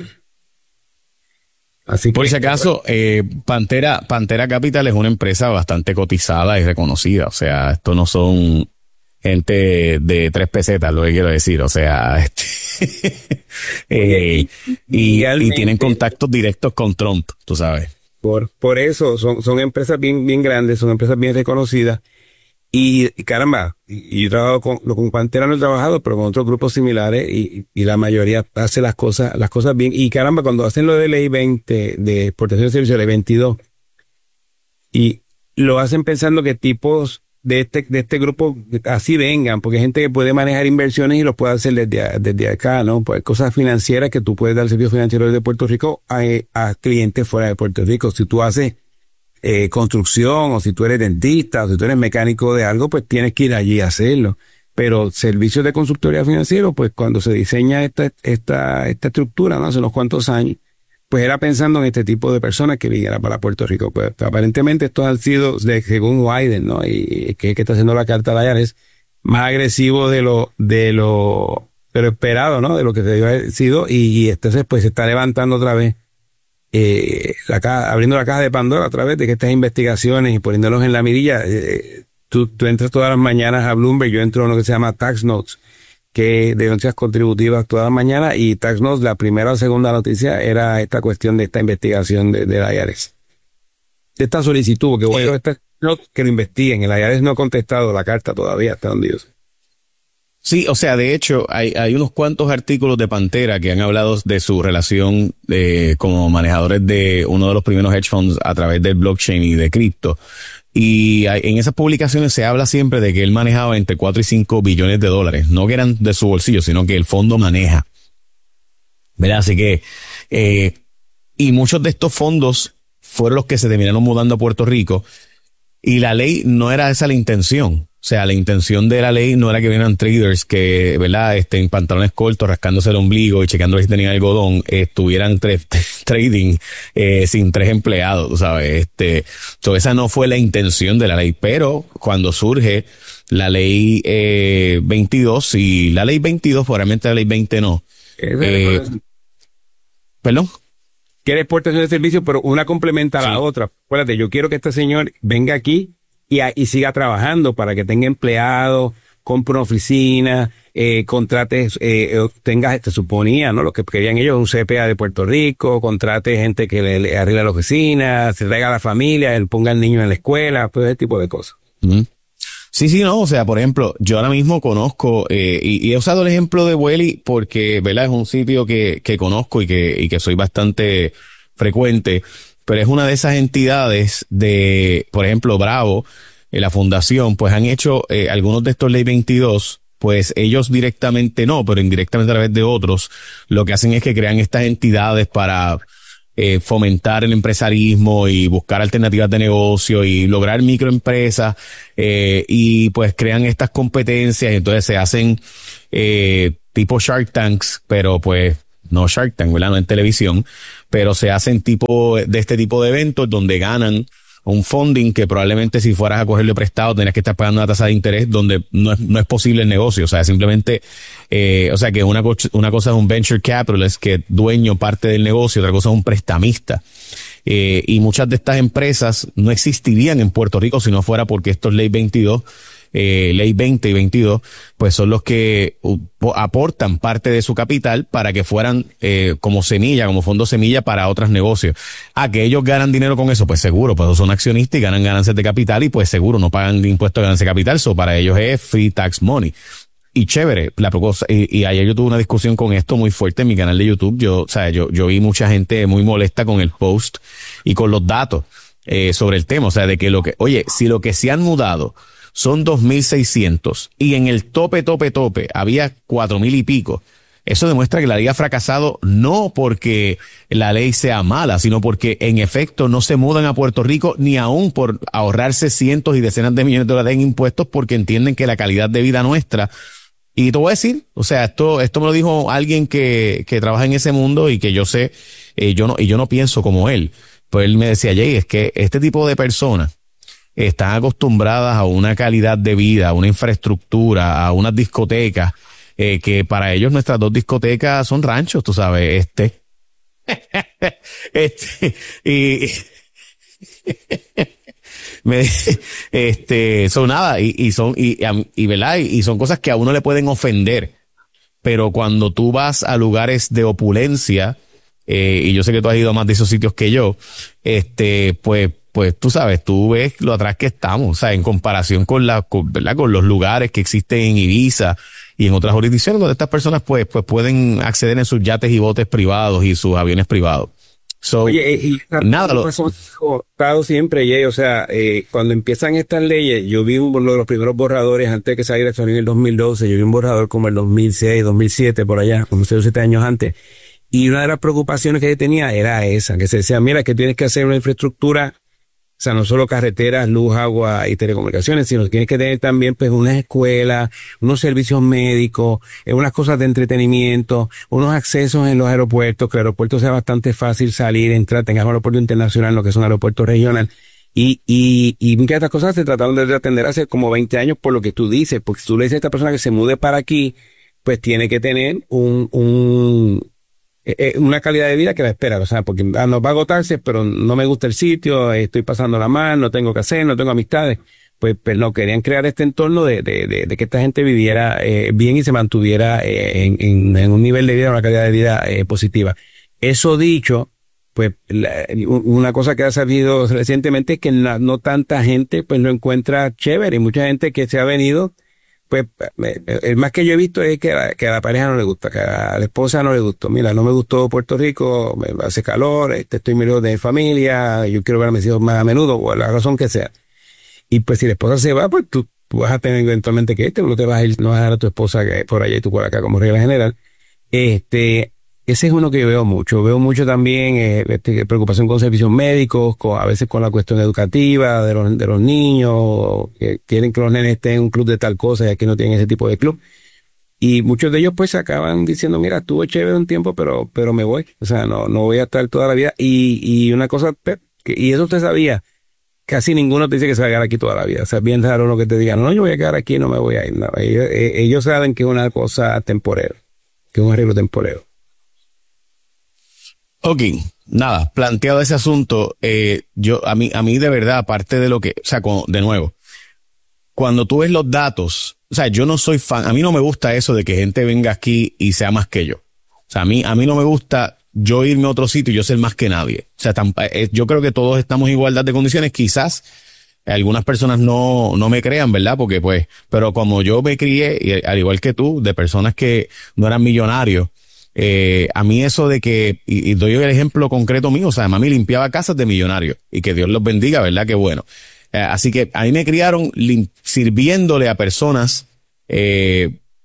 Speaker 9: Así que,
Speaker 5: por si acaso, eh, Pantera, Pantera Capital es una empresa bastante cotizada y reconocida, o sea, esto no son gente de tres pesetas, lo que quiero decir, o sea, este, eh, y, y tienen contactos directos con Trump, tú sabes.
Speaker 9: Por, por eso, son, son empresas bien, bien grandes, son empresas bien reconocidas. Y, y caramba, y, y yo trabajo con, con Pantera no he trabajado, pero con otros grupos similares, y, y la mayoría hace las cosas, las cosas bien. Y caramba, cuando hacen lo de ley veinte, de exportación de servicios, ley veintidós, y lo hacen pensando que tipos de este, de este grupo así vengan, porque hay gente que puede manejar inversiones y lo puede hacer desde, desde acá, ¿no? Pues cosas financieras que tú puedes dar servicios financieros desde Puerto Rico a, a clientes fuera de Puerto Rico. Si tú haces Eh, construcción, o si tú eres dentista, o si tú eres mecánico de algo, pues tienes que ir allí a hacerlo. Pero servicios de consultoría financiero, pues cuando se diseña esta, esta, esta estructura, ¿no? Hace unos cuantos años, pues era pensando en este tipo de personas que vinieran para Puerto Rico. Pues aparentemente estos han sido, de, según Wyden, ¿no? Y que, que está haciendo la carta de I R S, más agresivo de lo, de lo, de lo esperado, ¿no? De lo que se debió haber sido, y, y entonces pues se está levantando otra vez Eh, la caja, abriendo la caja de Pandora a través de que estas investigaciones y poniéndolos en la mirilla. Eh, tú, tú entras todas las mañanas a Bloomberg, yo entro a lo que se llama Tax Notes, que es de noticias contributivas todas las mañanas, y Tax Notes, la primera o segunda noticia era esta cuestión de esta investigación de, de la I R S. De esta solicitud, porque bueno, esta, no, que lo investiguen, el I R S no ha contestado la carta todavía, hasta donde yo sé.
Speaker 5: Sí, o sea, de hecho, hay, hay unos cuantos artículos de Pantera que han hablado de su relación eh, como manejadores de uno de los primeros hedge funds a través del blockchain y de cripto. Y hay, en esas publicaciones se habla siempre de que él manejaba entre cuatro y cinco billones de dólares. No que eran de su bolsillo, sino que el fondo maneja. ¿Verdad? Así que, eh, y muchos de estos fondos fueron los que se terminaron mudando a Puerto Rico. Y la ley no era esa la intención. O sea, la intención de la ley no era que vinieran traders que, ¿verdad?, este, en pantalones cortos, rascándose el ombligo y checando si tenían algodón, eh, estuvieran tre- trading eh, sin tres empleados, ¿sabes? Este, so esa no fue la intención de la ley. Pero cuando surge la ley eh, veintidós, y la ley veintidós, probablemente la ley veinte no. Eh, ¿Perdón?
Speaker 9: Quiere exportación de servicios, pero una complementa a la sí. otra. Acuérdate, yo quiero que este señor venga aquí y, a, y siga trabajando para que tenga empleados, compre una oficina, eh, contrate, eh, tenga, se suponía, ¿no? Lo que querían ellos, un C P A de Puerto Rico, contrate gente que le, le arregle la oficina, se traiga a la familia, él ponga al niño en la escuela, todo ese tipo de cosas.
Speaker 5: Mm. Sí, sí, no, o sea, por ejemplo, yo ahora mismo conozco, eh, y, y he usado el ejemplo de Welly porque, ¿verdad? Es un sitio que, que conozco y que, y que soy bastante frecuente, pero es una de esas entidades de, por ejemplo, Bravo, eh, la fundación, pues han hecho eh, algunos de estos ley veintidós pues ellos directamente no, pero indirectamente a través de otros, lo que hacen es que crean estas entidades para eh, fomentar el empresarismo y buscar alternativas de negocio y lograr microempresas, eh, y pues crean estas competencias, y entonces se hacen eh, tipo Shark Tanks, pero pues no Shark Tank, ¿verdad? No en televisión, pero se hacen tipo de este tipo de eventos donde ganan un funding que probablemente si fueras a cogerlo prestado tendrías que estar pagando una tasa de interés donde no es, no es posible el negocio. O sea, simplemente, eh, o sea, que una, co- una cosa es un venture capitalist que es dueño parte del negocio, otra cosa es un prestamista. Eh, y muchas de estas empresas no existirían en Puerto Rico si no fuera porque estos ley veintidós, eh, ley veinte y veintidós, pues son los que uh, aportan parte de su capital para que fueran eh, como semilla, como fondo semilla para otros negocios. ¿A que ellos ganan dinero con eso? Pues seguro, pues son accionistas y ganan ganancias de capital y pues seguro no pagan impuestos de ganancia de capital, so para ellos es free tax money. Y chévere, la cosa, y, y ayer yo tuve una discusión con esto muy fuerte en mi canal de YouTube. Yo, o sea, yo, yo vi mucha gente muy molesta con el post y con los datos eh, sobre el tema. O sea, de que lo que, oye, si lo que se han mudado son dos mil seiscientos y en el tope, tope, tope había cuatro mil y pico, eso demuestra que la ley ha fracasado no porque la ley sea mala, sino porque en efecto no se mudan a Puerto Rico ni aún por ahorrarse cientos y decenas de millones de dólares en impuestos porque entienden que la calidad de vida nuestra. Y te voy a decir, o sea, esto, esto me lo dijo alguien que, que trabaja en ese mundo y que yo sé, eh, yo no, y yo no pienso como él. Pues él me decía, Jay, es que este tipo de personas están acostumbradas a una calidad de vida, a una infraestructura, a unas discotecas, eh, que para ellos nuestras dos discotecas son ranchos, tú sabes, este, este, y, me, este, son nada, y, y son, y, y, verdad, y son cosas que a uno le pueden ofender, pero cuando tú vas a lugares de opulencia, eh, y yo sé que tú has ido a más de esos sitios que yo, este, pues, pues tú sabes, tú ves lo atrás que estamos, o sea, en comparación con la, con, ¿verdad? Con los lugares que existen en Ibiza y en otras jurisdicciones donde estas personas pues, pues pueden acceder en sus yates y botes privados y sus aviones privados. So,
Speaker 9: Oye, y nada, lo hemos contado siempre, Jay, o sea, eh, cuando empiezan estas leyes, yo vi uno de los primeros borradores antes de que saliera esto en el dos mil doce, yo vi un borrador como el dos mil seis, dos mil siete, por allá, como seis o siete años antes, y una de las preocupaciones que yo tenía era esa, que se decía, mira, que tienes que hacer una infraestructura. O sea, no solo carreteras, luz, agua y telecomunicaciones, sino que tienes que tener también pues unas escuelas, unos servicios médicos, unas cosas de entretenimiento, unos accesos en los aeropuertos, que el aeropuerto sea bastante fácil salir, entrar, tengas un aeropuerto internacional, lo que es un aeropuerto regional. Y, y, y muchas de estas cosas se trataron de atender hace como veinte años por lo que tú dices, porque si tú le dices a esta persona que se mude para aquí, pues tiene que tener un, un, una calidad de vida que la espera, o sea, porque ah, nos va a agotarse, pero no me gusta el sitio, estoy pasándola mal, no tengo que hacer, no tengo amistades. Pues, pues no, querían crear este entorno de, de, de, de que esta gente viviera eh, bien y se mantuviera eh, en, en, en un nivel de vida, una calidad de vida eh, positiva. Eso dicho, pues la, una cosa que ha sabido recientemente es que la, no tanta gente pues lo encuentra chévere, y mucha gente que se ha venido, pues el más que yo he visto es que a, que a la pareja no le gusta, que a la esposa no le gustó. Mira, no me gustó Puerto Rico, me hace calor, este, estoy muy lejos de familia, yo quiero ver a mis hijos más a menudo, o la razón que sea. Y pues si la esposa se va, pues tú, tú vas a tener eventualmente que este, no te vas a ir, no vas a dejar a tu esposa por allá y tú por acá como regla general. Este, ese es uno que yo veo mucho. Veo mucho también eh, este, preocupación con servicios médicos, con, a veces con la cuestión educativa de los, de los niños, que quieren que los nenes estén en un club de tal cosa y aquí no tienen ese tipo de club. Y muchos de ellos pues acaban diciendo, mira, estuve chévere un tiempo, pero pero me voy. O sea, no no voy a estar toda la vida. Y, y una cosa, que, y eso usted sabía, casi ninguno te dice que se va a quedar aquí toda la vida. O sea, es bien raro uno que te diga, no, yo voy a quedar aquí, no me voy a ir. No, ellos, ellos saben que es una cosa temporera, que es un arreglo temporero.
Speaker 5: Ok, nada, planteado ese asunto, eh, yo, a mí, a mí de verdad, aparte de lo que, o sea, con, de nuevo, cuando tú ves los datos, o sea, yo no soy fan, a mí no me gusta eso de que gente venga aquí y sea más que yo. O sea, a mí, a mí no me gusta yo irme a otro sitio y yo ser más que nadie. O sea, tan, eh, yo creo que todos estamos en igualdad de condiciones, quizás algunas personas no, no me crean, ¿verdad? Porque pues, pero como yo me crié, y al igual que tú, de personas que no eran millonarios, Eh, a mí eso de que, y, y doy el ejemplo concreto mío, o sea, mami limpiaba casas de millonarios y que Dios los bendiga, ¿verdad? Qué bueno. Eh, así que a mí me criaron lim- sirviéndole a personas, eh,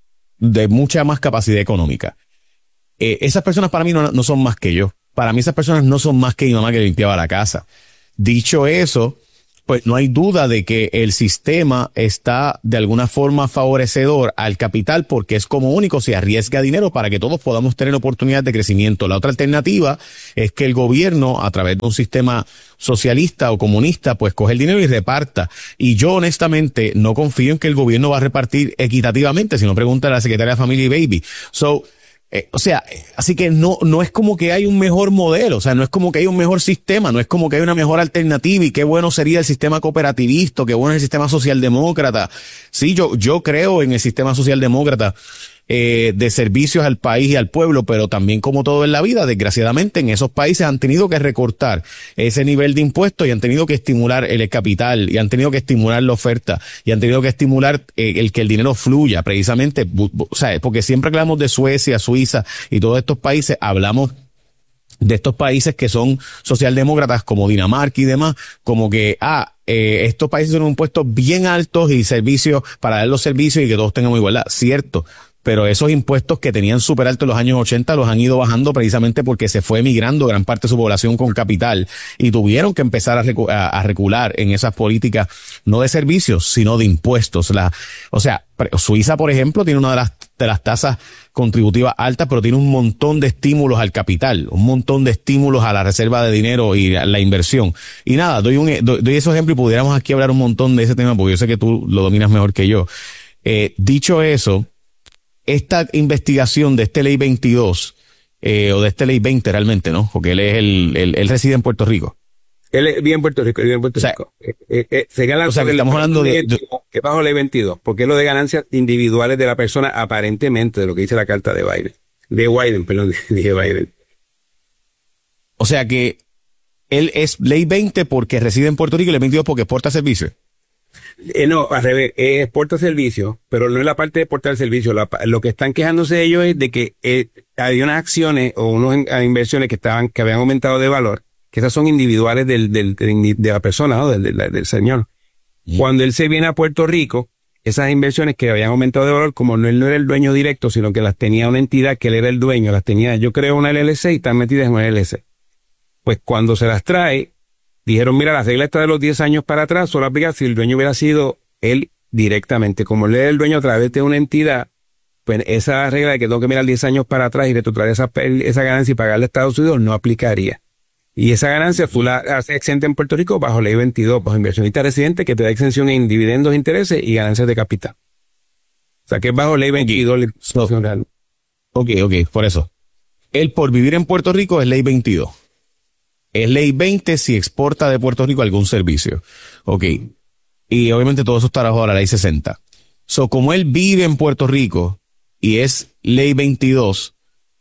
Speaker 5: de mucha más capacidad económica. Eh, esas personas para mí no, no son más que yo. Para mí esas personas no son más que mi mamá que limpiaba la casa. Dicho eso, pues no hay duda de que el sistema está de alguna forma favorecedor al capital porque es como único, se arriesga dinero para que todos podamos tener oportunidades de crecimiento. La otra alternativa es que el gobierno, a través de un sistema socialista o comunista, pues coge el dinero y reparta. Y yo honestamente no confío en que el gobierno va a repartir equitativamente, si no pregunta a la secretaria de Family Baby. So, Eh, o sea, así que no, no es como que hay un mejor modelo, o sea, no es como que hay un mejor sistema, no es como que hay una mejor alternativa y qué bueno sería el sistema cooperativista, qué bueno es el sistema socialdemócrata. Sí, yo, yo creo en el sistema socialdemócrata eh, de servicios al país y al pueblo, pero también como todo en la vida, desgraciadamente en esos países han tenido que recortar ese nivel de impuestos y han tenido que estimular el capital y han tenido que estimular la oferta y han tenido que estimular eh, el que el dinero fluya precisamente, o sea, porque siempre hablamos de Suecia, Suiza y todos estos países, hablamos de estos países que son socialdemócratas como Dinamarca y demás, como que, ah, eh, estos países son impuestos bien altos y servicios para dar los servicios y que todos tengamos igualdad, cierto. Pero esos impuestos que tenían súper altos en los años ochenta los han ido bajando precisamente porque se fue emigrando gran parte de su población con capital y tuvieron que empezar a, recu a, a recular en esas políticas, no de servicios, sino de impuestos. La, o sea, Suiza, por ejemplo, tiene una de las, de las tasas contributivas altas, pero tiene un montón de estímulos al capital, un montón de estímulos a la reserva de dinero y a la inversión. Y nada, doy, un, doy, doy esos ejemplos y pudiéramos aquí hablar un montón de ese tema porque yo sé que tú lo dominas mejor que yo. Eh, dicho eso, esta investigación de este ley veintidós, eh, o de este ley veinte realmente, ¿no? Porque él es el, el, él reside en Puerto Rico.
Speaker 9: Él vive en Puerto Rico, él vive en Puerto
Speaker 5: o sea,
Speaker 9: Rico. Eh, eh, eh, se gana
Speaker 5: o sea, que estamos hablando de, de...
Speaker 9: que bajo ley veintidós, porque es lo de ganancias individuales de la persona, aparentemente, de lo que dice la carta de Biden. De Biden, perdón, de Biden.
Speaker 5: O sea que él es ley veinte porque reside en Puerto Rico y ley veintidós porque exporta servicios.
Speaker 9: Eh, no, al revés, eh, exporta servicios, pero no es la parte de exportar servicios. La, lo que están quejándose ellos es de que eh, había unas acciones o unas inversiones que estaban, que habían aumentado de valor, que esas son individuales del, del, del de la persona, ¿no? del, del, del señor. Mm. Cuando él se viene a Puerto Rico, esas inversiones que habían aumentado de valor, como no, él no era el dueño directo, sino que las tenía una entidad que él era el dueño, las tenía, yo creo, una L L C y están metidas en una L L C. Pues cuando se las trae, dijeron, mira, la regla está de los diez años para atrás, solo aplica si el dueño hubiera sido él directamente. Como él es el dueño a través de una entidad, pues esa regla de que tengo que mirar diez años para atrás y retrotraer esa, esa ganancia y pagarle a Estados Unidos no aplicaría. Y esa ganancia tú la haces exenta en Puerto Rico bajo ley veintidós, bajo inversionista residente que te da exención en dividendos, intereses y ganancias de capital. O sea que es bajo ley veintidós.
Speaker 5: Okay. So, ok, ok, por eso. Él por vivir en Puerto Rico es ley veintidós. Es ley veinte si exporta de Puerto Rico algún servicio. Ok. Y obviamente todo eso está bajo la ley sesenta. So, como él vive en Puerto Rico y es ley veintidós,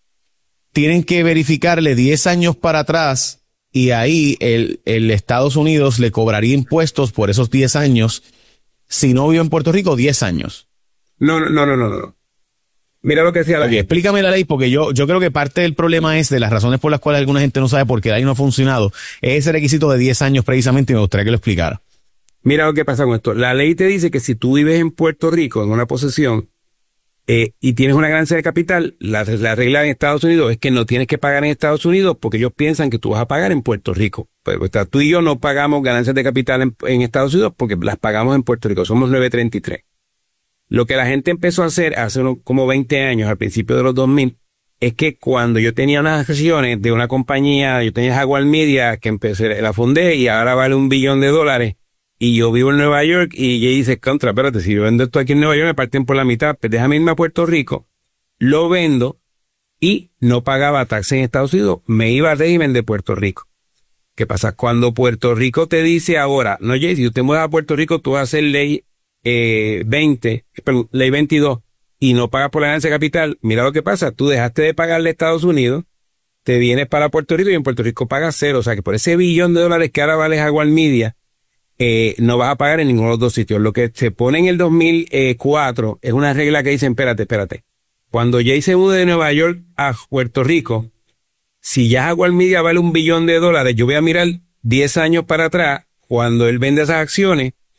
Speaker 5: tienen que verificarle diez años para atrás y ahí el, el Estados Unidos le cobraría impuestos por esos diez años. Si no vive en Puerto Rico, diez años.
Speaker 9: No, no, no, no, no, no. Mira lo que decía la
Speaker 5: okay,
Speaker 9: ley.
Speaker 5: Explícame la ley, porque yo, yo creo que parte del problema es de las razones por las cuales alguna gente no sabe por qué la ley no ha funcionado. Es ese requisito de diez años precisamente y me gustaría que lo explicara.
Speaker 9: Mira lo que pasa con esto. La ley te dice que si tú vives en Puerto Rico, en una posesión, eh, y tienes una ganancia de capital, la, la regla en Estados Unidos es que no tienes que pagar en Estados Unidos porque ellos piensan que tú vas a pagar en Puerto Rico. Pero está, tú y yo no pagamos ganancias de capital en, en Estados Unidos porque las pagamos en Puerto Rico. Somos nueve treinta y tres. Lo que la gente empezó a hacer hace unos, como veinte años, al principio de los dos mil, es que cuando yo tenía unas acciones de una compañía, yo tenía Jaguar Media, que empecé, la fundé y ahora vale un billón de dólares, y yo vivo en Nueva York, y ella dice, contra, espérate, si yo vendo esto aquí en Nueva York, me parten por la mitad, pues déjame irme a Puerto Rico, lo vendo, y no pagaba taxes en Estados Unidos, me iba al régimen de Puerto Rico. ¿Qué pasa? Cuando Puerto Rico te dice ahora, no, Jay, si tú te mueves a Puerto Rico, tú vas a hacer ley eh, veinte, perdón, ley veintidós, y no pagas por la ganancia de capital, mira lo que pasa, tú dejaste de pagarle a Estados Unidos, te vienes para Puerto Rico y en Puerto Rico pagas cero, o sea que por ese billón de dólares que ahora vale Jaguar Media, eh, no vas a pagar en ninguno de los dos sitios. Lo que se pone en el dos mil cuatro es una regla que dice, espérate, espérate, cuando Jay se mude de Nueva York a Puerto Rico, si ya Jaguar Media vale un billón de dólares, yo voy a mirar diez años para atrás, cuando él vende esas acciones,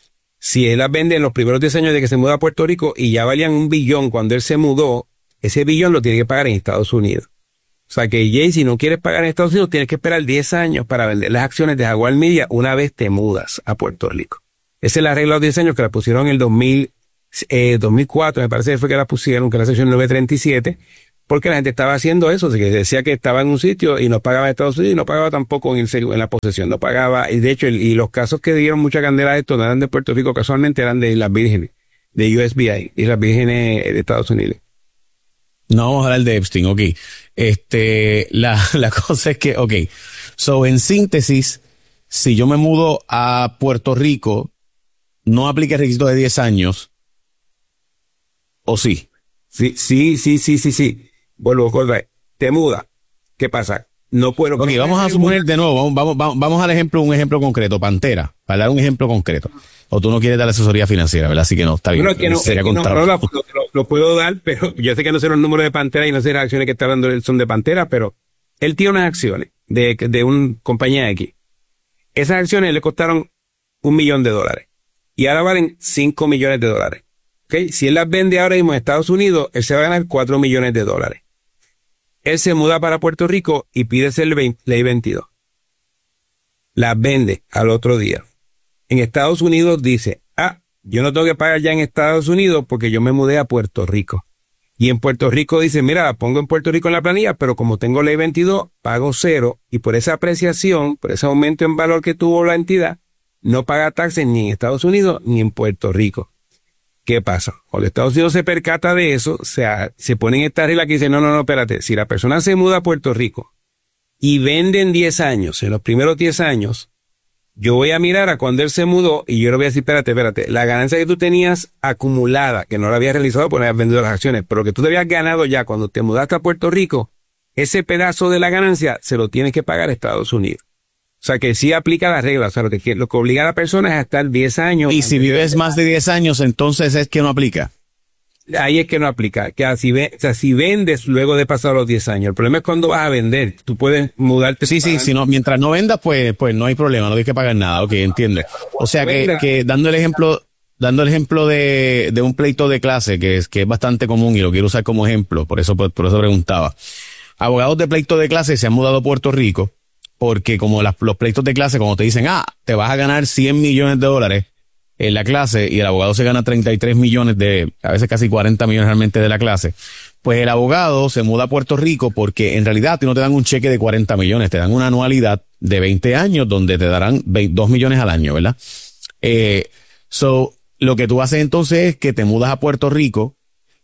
Speaker 9: Si él las vende en los primeros diez años de que se muda a Puerto Rico y ya valían un billón cuando él se mudó, ese billón lo tiene que pagar en Estados Unidos. O sea que, Jay, si no quieres pagar en Estados Unidos, tienes que esperar diez años para vender las acciones de Jaguar Media una vez te mudas a Puerto Rico. Esa es la regla de los diez años que la pusieron en el dos mil, eh, dos mil cuatro, me parece que fue que la pusieron, que la sección nueve treinta y siete, porque la gente estaba haciendo eso, que decía que estaba en un sitio y no pagaba en Estados Unidos y no pagaba tampoco en, el, en la posesión, no pagaba, y de hecho, el, y los casos que dieron mucha candela de esto no eran de Puerto Rico, casualmente eran de Islas Vírgenes, de U S V I, Islas Vírgenes de Estados Unidos.
Speaker 5: No vamos a hablar de Epstein, ok. Este, la, la cosa es que, ok, so en síntesis, si yo me mudo a Puerto Rico, no aplica el requisito de diez años, ¿o sí?
Speaker 9: Sí, sí, sí, sí, sí, sí. Vuelvo a acordar. Te muda. ¿Qué pasa? No puedo.
Speaker 5: Ok, vamos a suponer de nuevo, vamos, vamos, vamos al ejemplo, un ejemplo concreto, Pantera, para dar un ejemplo concreto. O tú no quieres dar asesoría financiera, ¿verdad? Así que no, está bien.
Speaker 9: No, que no, sería que no, no, lo, lo, lo puedo dar, pero yo sé que no sé los números de Pantera y no sé las acciones que está dando él son de Pantera, pero él tiene unas acciones de, de una compañía X. Esas acciones le costaron un millón de dólares y ahora valen cinco millones de dólares. ¿Okay? Si él las vende ahora mismo en Estados Unidos, él se va a ganar cuatro millones de dólares. Él se muda para Puerto Rico y pide ser ley veintidós. Las vende al otro día. En Estados Unidos dice, ah, yo no tengo que pagar ya en Estados Unidos porque yo me mudé a Puerto Rico. Y en Puerto Rico dice, mira, la pongo en Puerto Rico en la planilla, pero como tengo ley veintidós, pago cero. Y por esa apreciación, por ese aumento en valor que tuvo la entidad, no paga taxes ni en Estados Unidos ni en Puerto Rico. ¿Qué pasa? Cuando Estados Unidos se percata de eso, o sea, se ponen esta regla que dice, no, no, no, espérate, si la persona se muda a Puerto Rico y vende en diez años, en los primeros diez años, yo voy a mirar a cuando él se mudó y yo le voy a decir, espérate, espérate, la ganancia que tú tenías acumulada, que no la habías realizado porque no habías vendido las acciones, pero que tú te habías ganado ya cuando te mudaste a Puerto Rico, ese pedazo de la ganancia se lo tienes que pagar a Estados Unidos. O sea, que sí aplica la regla. O sea, lo que, lo que obliga a la persona es a estar diez años.
Speaker 5: Y si vives más de diez años, entonces es que no aplica.
Speaker 9: Ahí es que no aplica. Que si, ve, o sea, si vendes luego de pasar los diez años. El problema es cuando vas a vender. Tú puedes mudarte.
Speaker 5: Sí, sí, si no, mientras no vendas, pues, pues no hay problema. No tienes que pagar nada. Ok, entiende. O sea, que, que dando el ejemplo, dando el ejemplo de, de un pleito de clase, que es, que es bastante común y lo quiero usar como ejemplo. Por eso, por, por eso preguntaba. Abogados de pleito de clase se han mudado a Puerto Rico. Porque como las, los pleitos de clase, como te dicen, ah, te vas a ganar cien millones de dólares en la clase y el abogado se gana treinta y tres millones de, a veces casi cuarenta millones realmente de la clase, pues el abogado se muda a Puerto Rico porque en realidad a ti no te dan un cheque de cuarenta millones, te dan una anualidad de veinte años donde te darán dos millones al año, ¿verdad? Eh, so, lo que tú haces entonces es que te mudas a Puerto Rico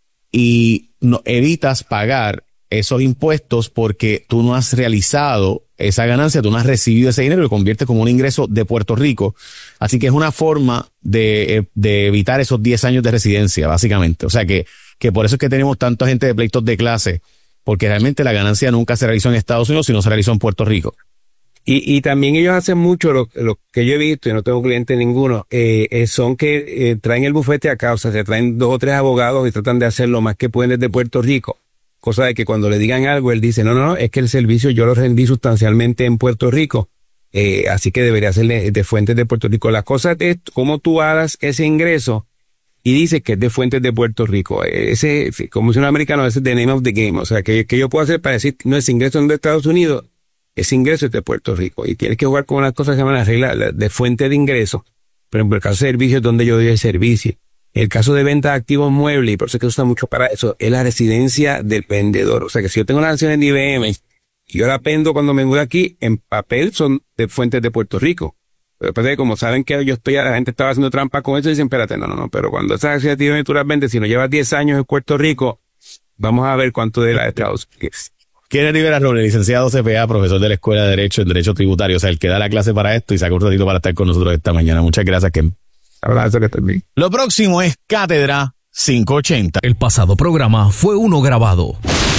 Speaker 5: y no, evitas pagar esos impuestos porque tú no has realizado esa ganancia, tú no has recibido ese dinero y lo conviertes como un ingreso de Puerto Rico. Así que es una forma de, de evitar esos diez años de residencia, básicamente. O sea que, que por eso es que tenemos tanta gente de pleitos de clase, porque realmente la ganancia nunca se realizó en Estados Unidos, sino se realizó en Puerto Rico.
Speaker 9: Y, y también ellos hacen mucho, lo, lo que yo he visto, y no tengo cliente ninguno, eh, eh, son que eh, traen el bufete acá, o sea, se traen dos o tres abogados y tratan de hacer lo más que pueden desde Puerto Rico. Cosa de que cuando le digan algo, él dice, no, no, no, es que el servicio yo lo rendí sustancialmente en Puerto Rico, eh, así que debería ser de, de fuentes de Puerto Rico. La cosa es cómo tú hagas ese ingreso y dices que es de fuentes de Puerto Rico. Ese, como dice un americano, ese es the name of the game. O sea, que, que yo puedo hacer para decir, no, ese ingreso es de Estados Unidos, ese ingreso es de Puerto Rico. Y tienes que jugar con unas cosas que se llaman las reglas de fuente de ingreso. Por ejemplo, el caso de servicios donde yo doy el servicio. El caso de venta de activos muebles, y por eso es que se usa mucho para eso, es la residencia del vendedor. O sea que si yo tengo una acción en I B M y yo la vendo cuando me mudo aquí, en papel son de fuentes de Puerto Rico. Pero después de como saben que yo estoy, la gente estaba haciendo trampa con eso y dicen, espérate, no, no, no, pero cuando esas acciones de I B M tú las vendes, si no llevas diez años en Puerto Rico, vamos a ver cuánto de la de Estados Unidos.
Speaker 5: Kenneth Rivera Robles, licenciado C P A, profesor de la Escuela de Derecho en Derecho Tributario, o sea, el que da la clase para esto y saca un ratito para estar con nosotros esta mañana. Muchas gracias, Ken.
Speaker 9: Abrazo, que también.
Speaker 5: Lo próximo es Cátedra quinientos ochenta.
Speaker 3: El pasado programa fue uno grabado.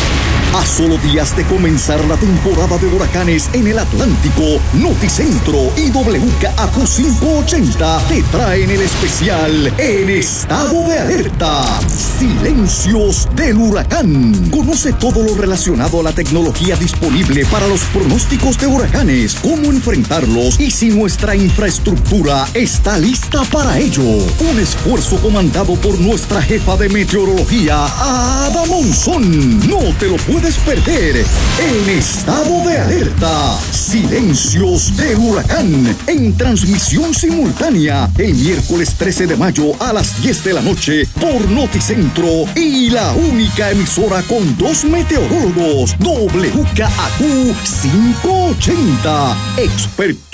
Speaker 4: A solo días de comenzar la temporada de huracanes en el Atlántico, Noticentro y W K A Q quinientos ochenta te traen el especial En Estado de Alerta. Silencios del huracán. Conoce todo lo relacionado a la tecnología disponible para los pronósticos de huracanes, cómo enfrentarlos y si nuestra infraestructura está lista para ello. Un esfuerzo comandado por nuestra jefa de meteorología, Ada Monzón. No te lo puedes perder. En Estado de Alerta. Silencios del huracán. En transmisión simultánea el miércoles trece de mayo a las diez de la noche por Noticentro y la única emisora con dos meteorólogos, W K A Q quinientos ochenta. Experto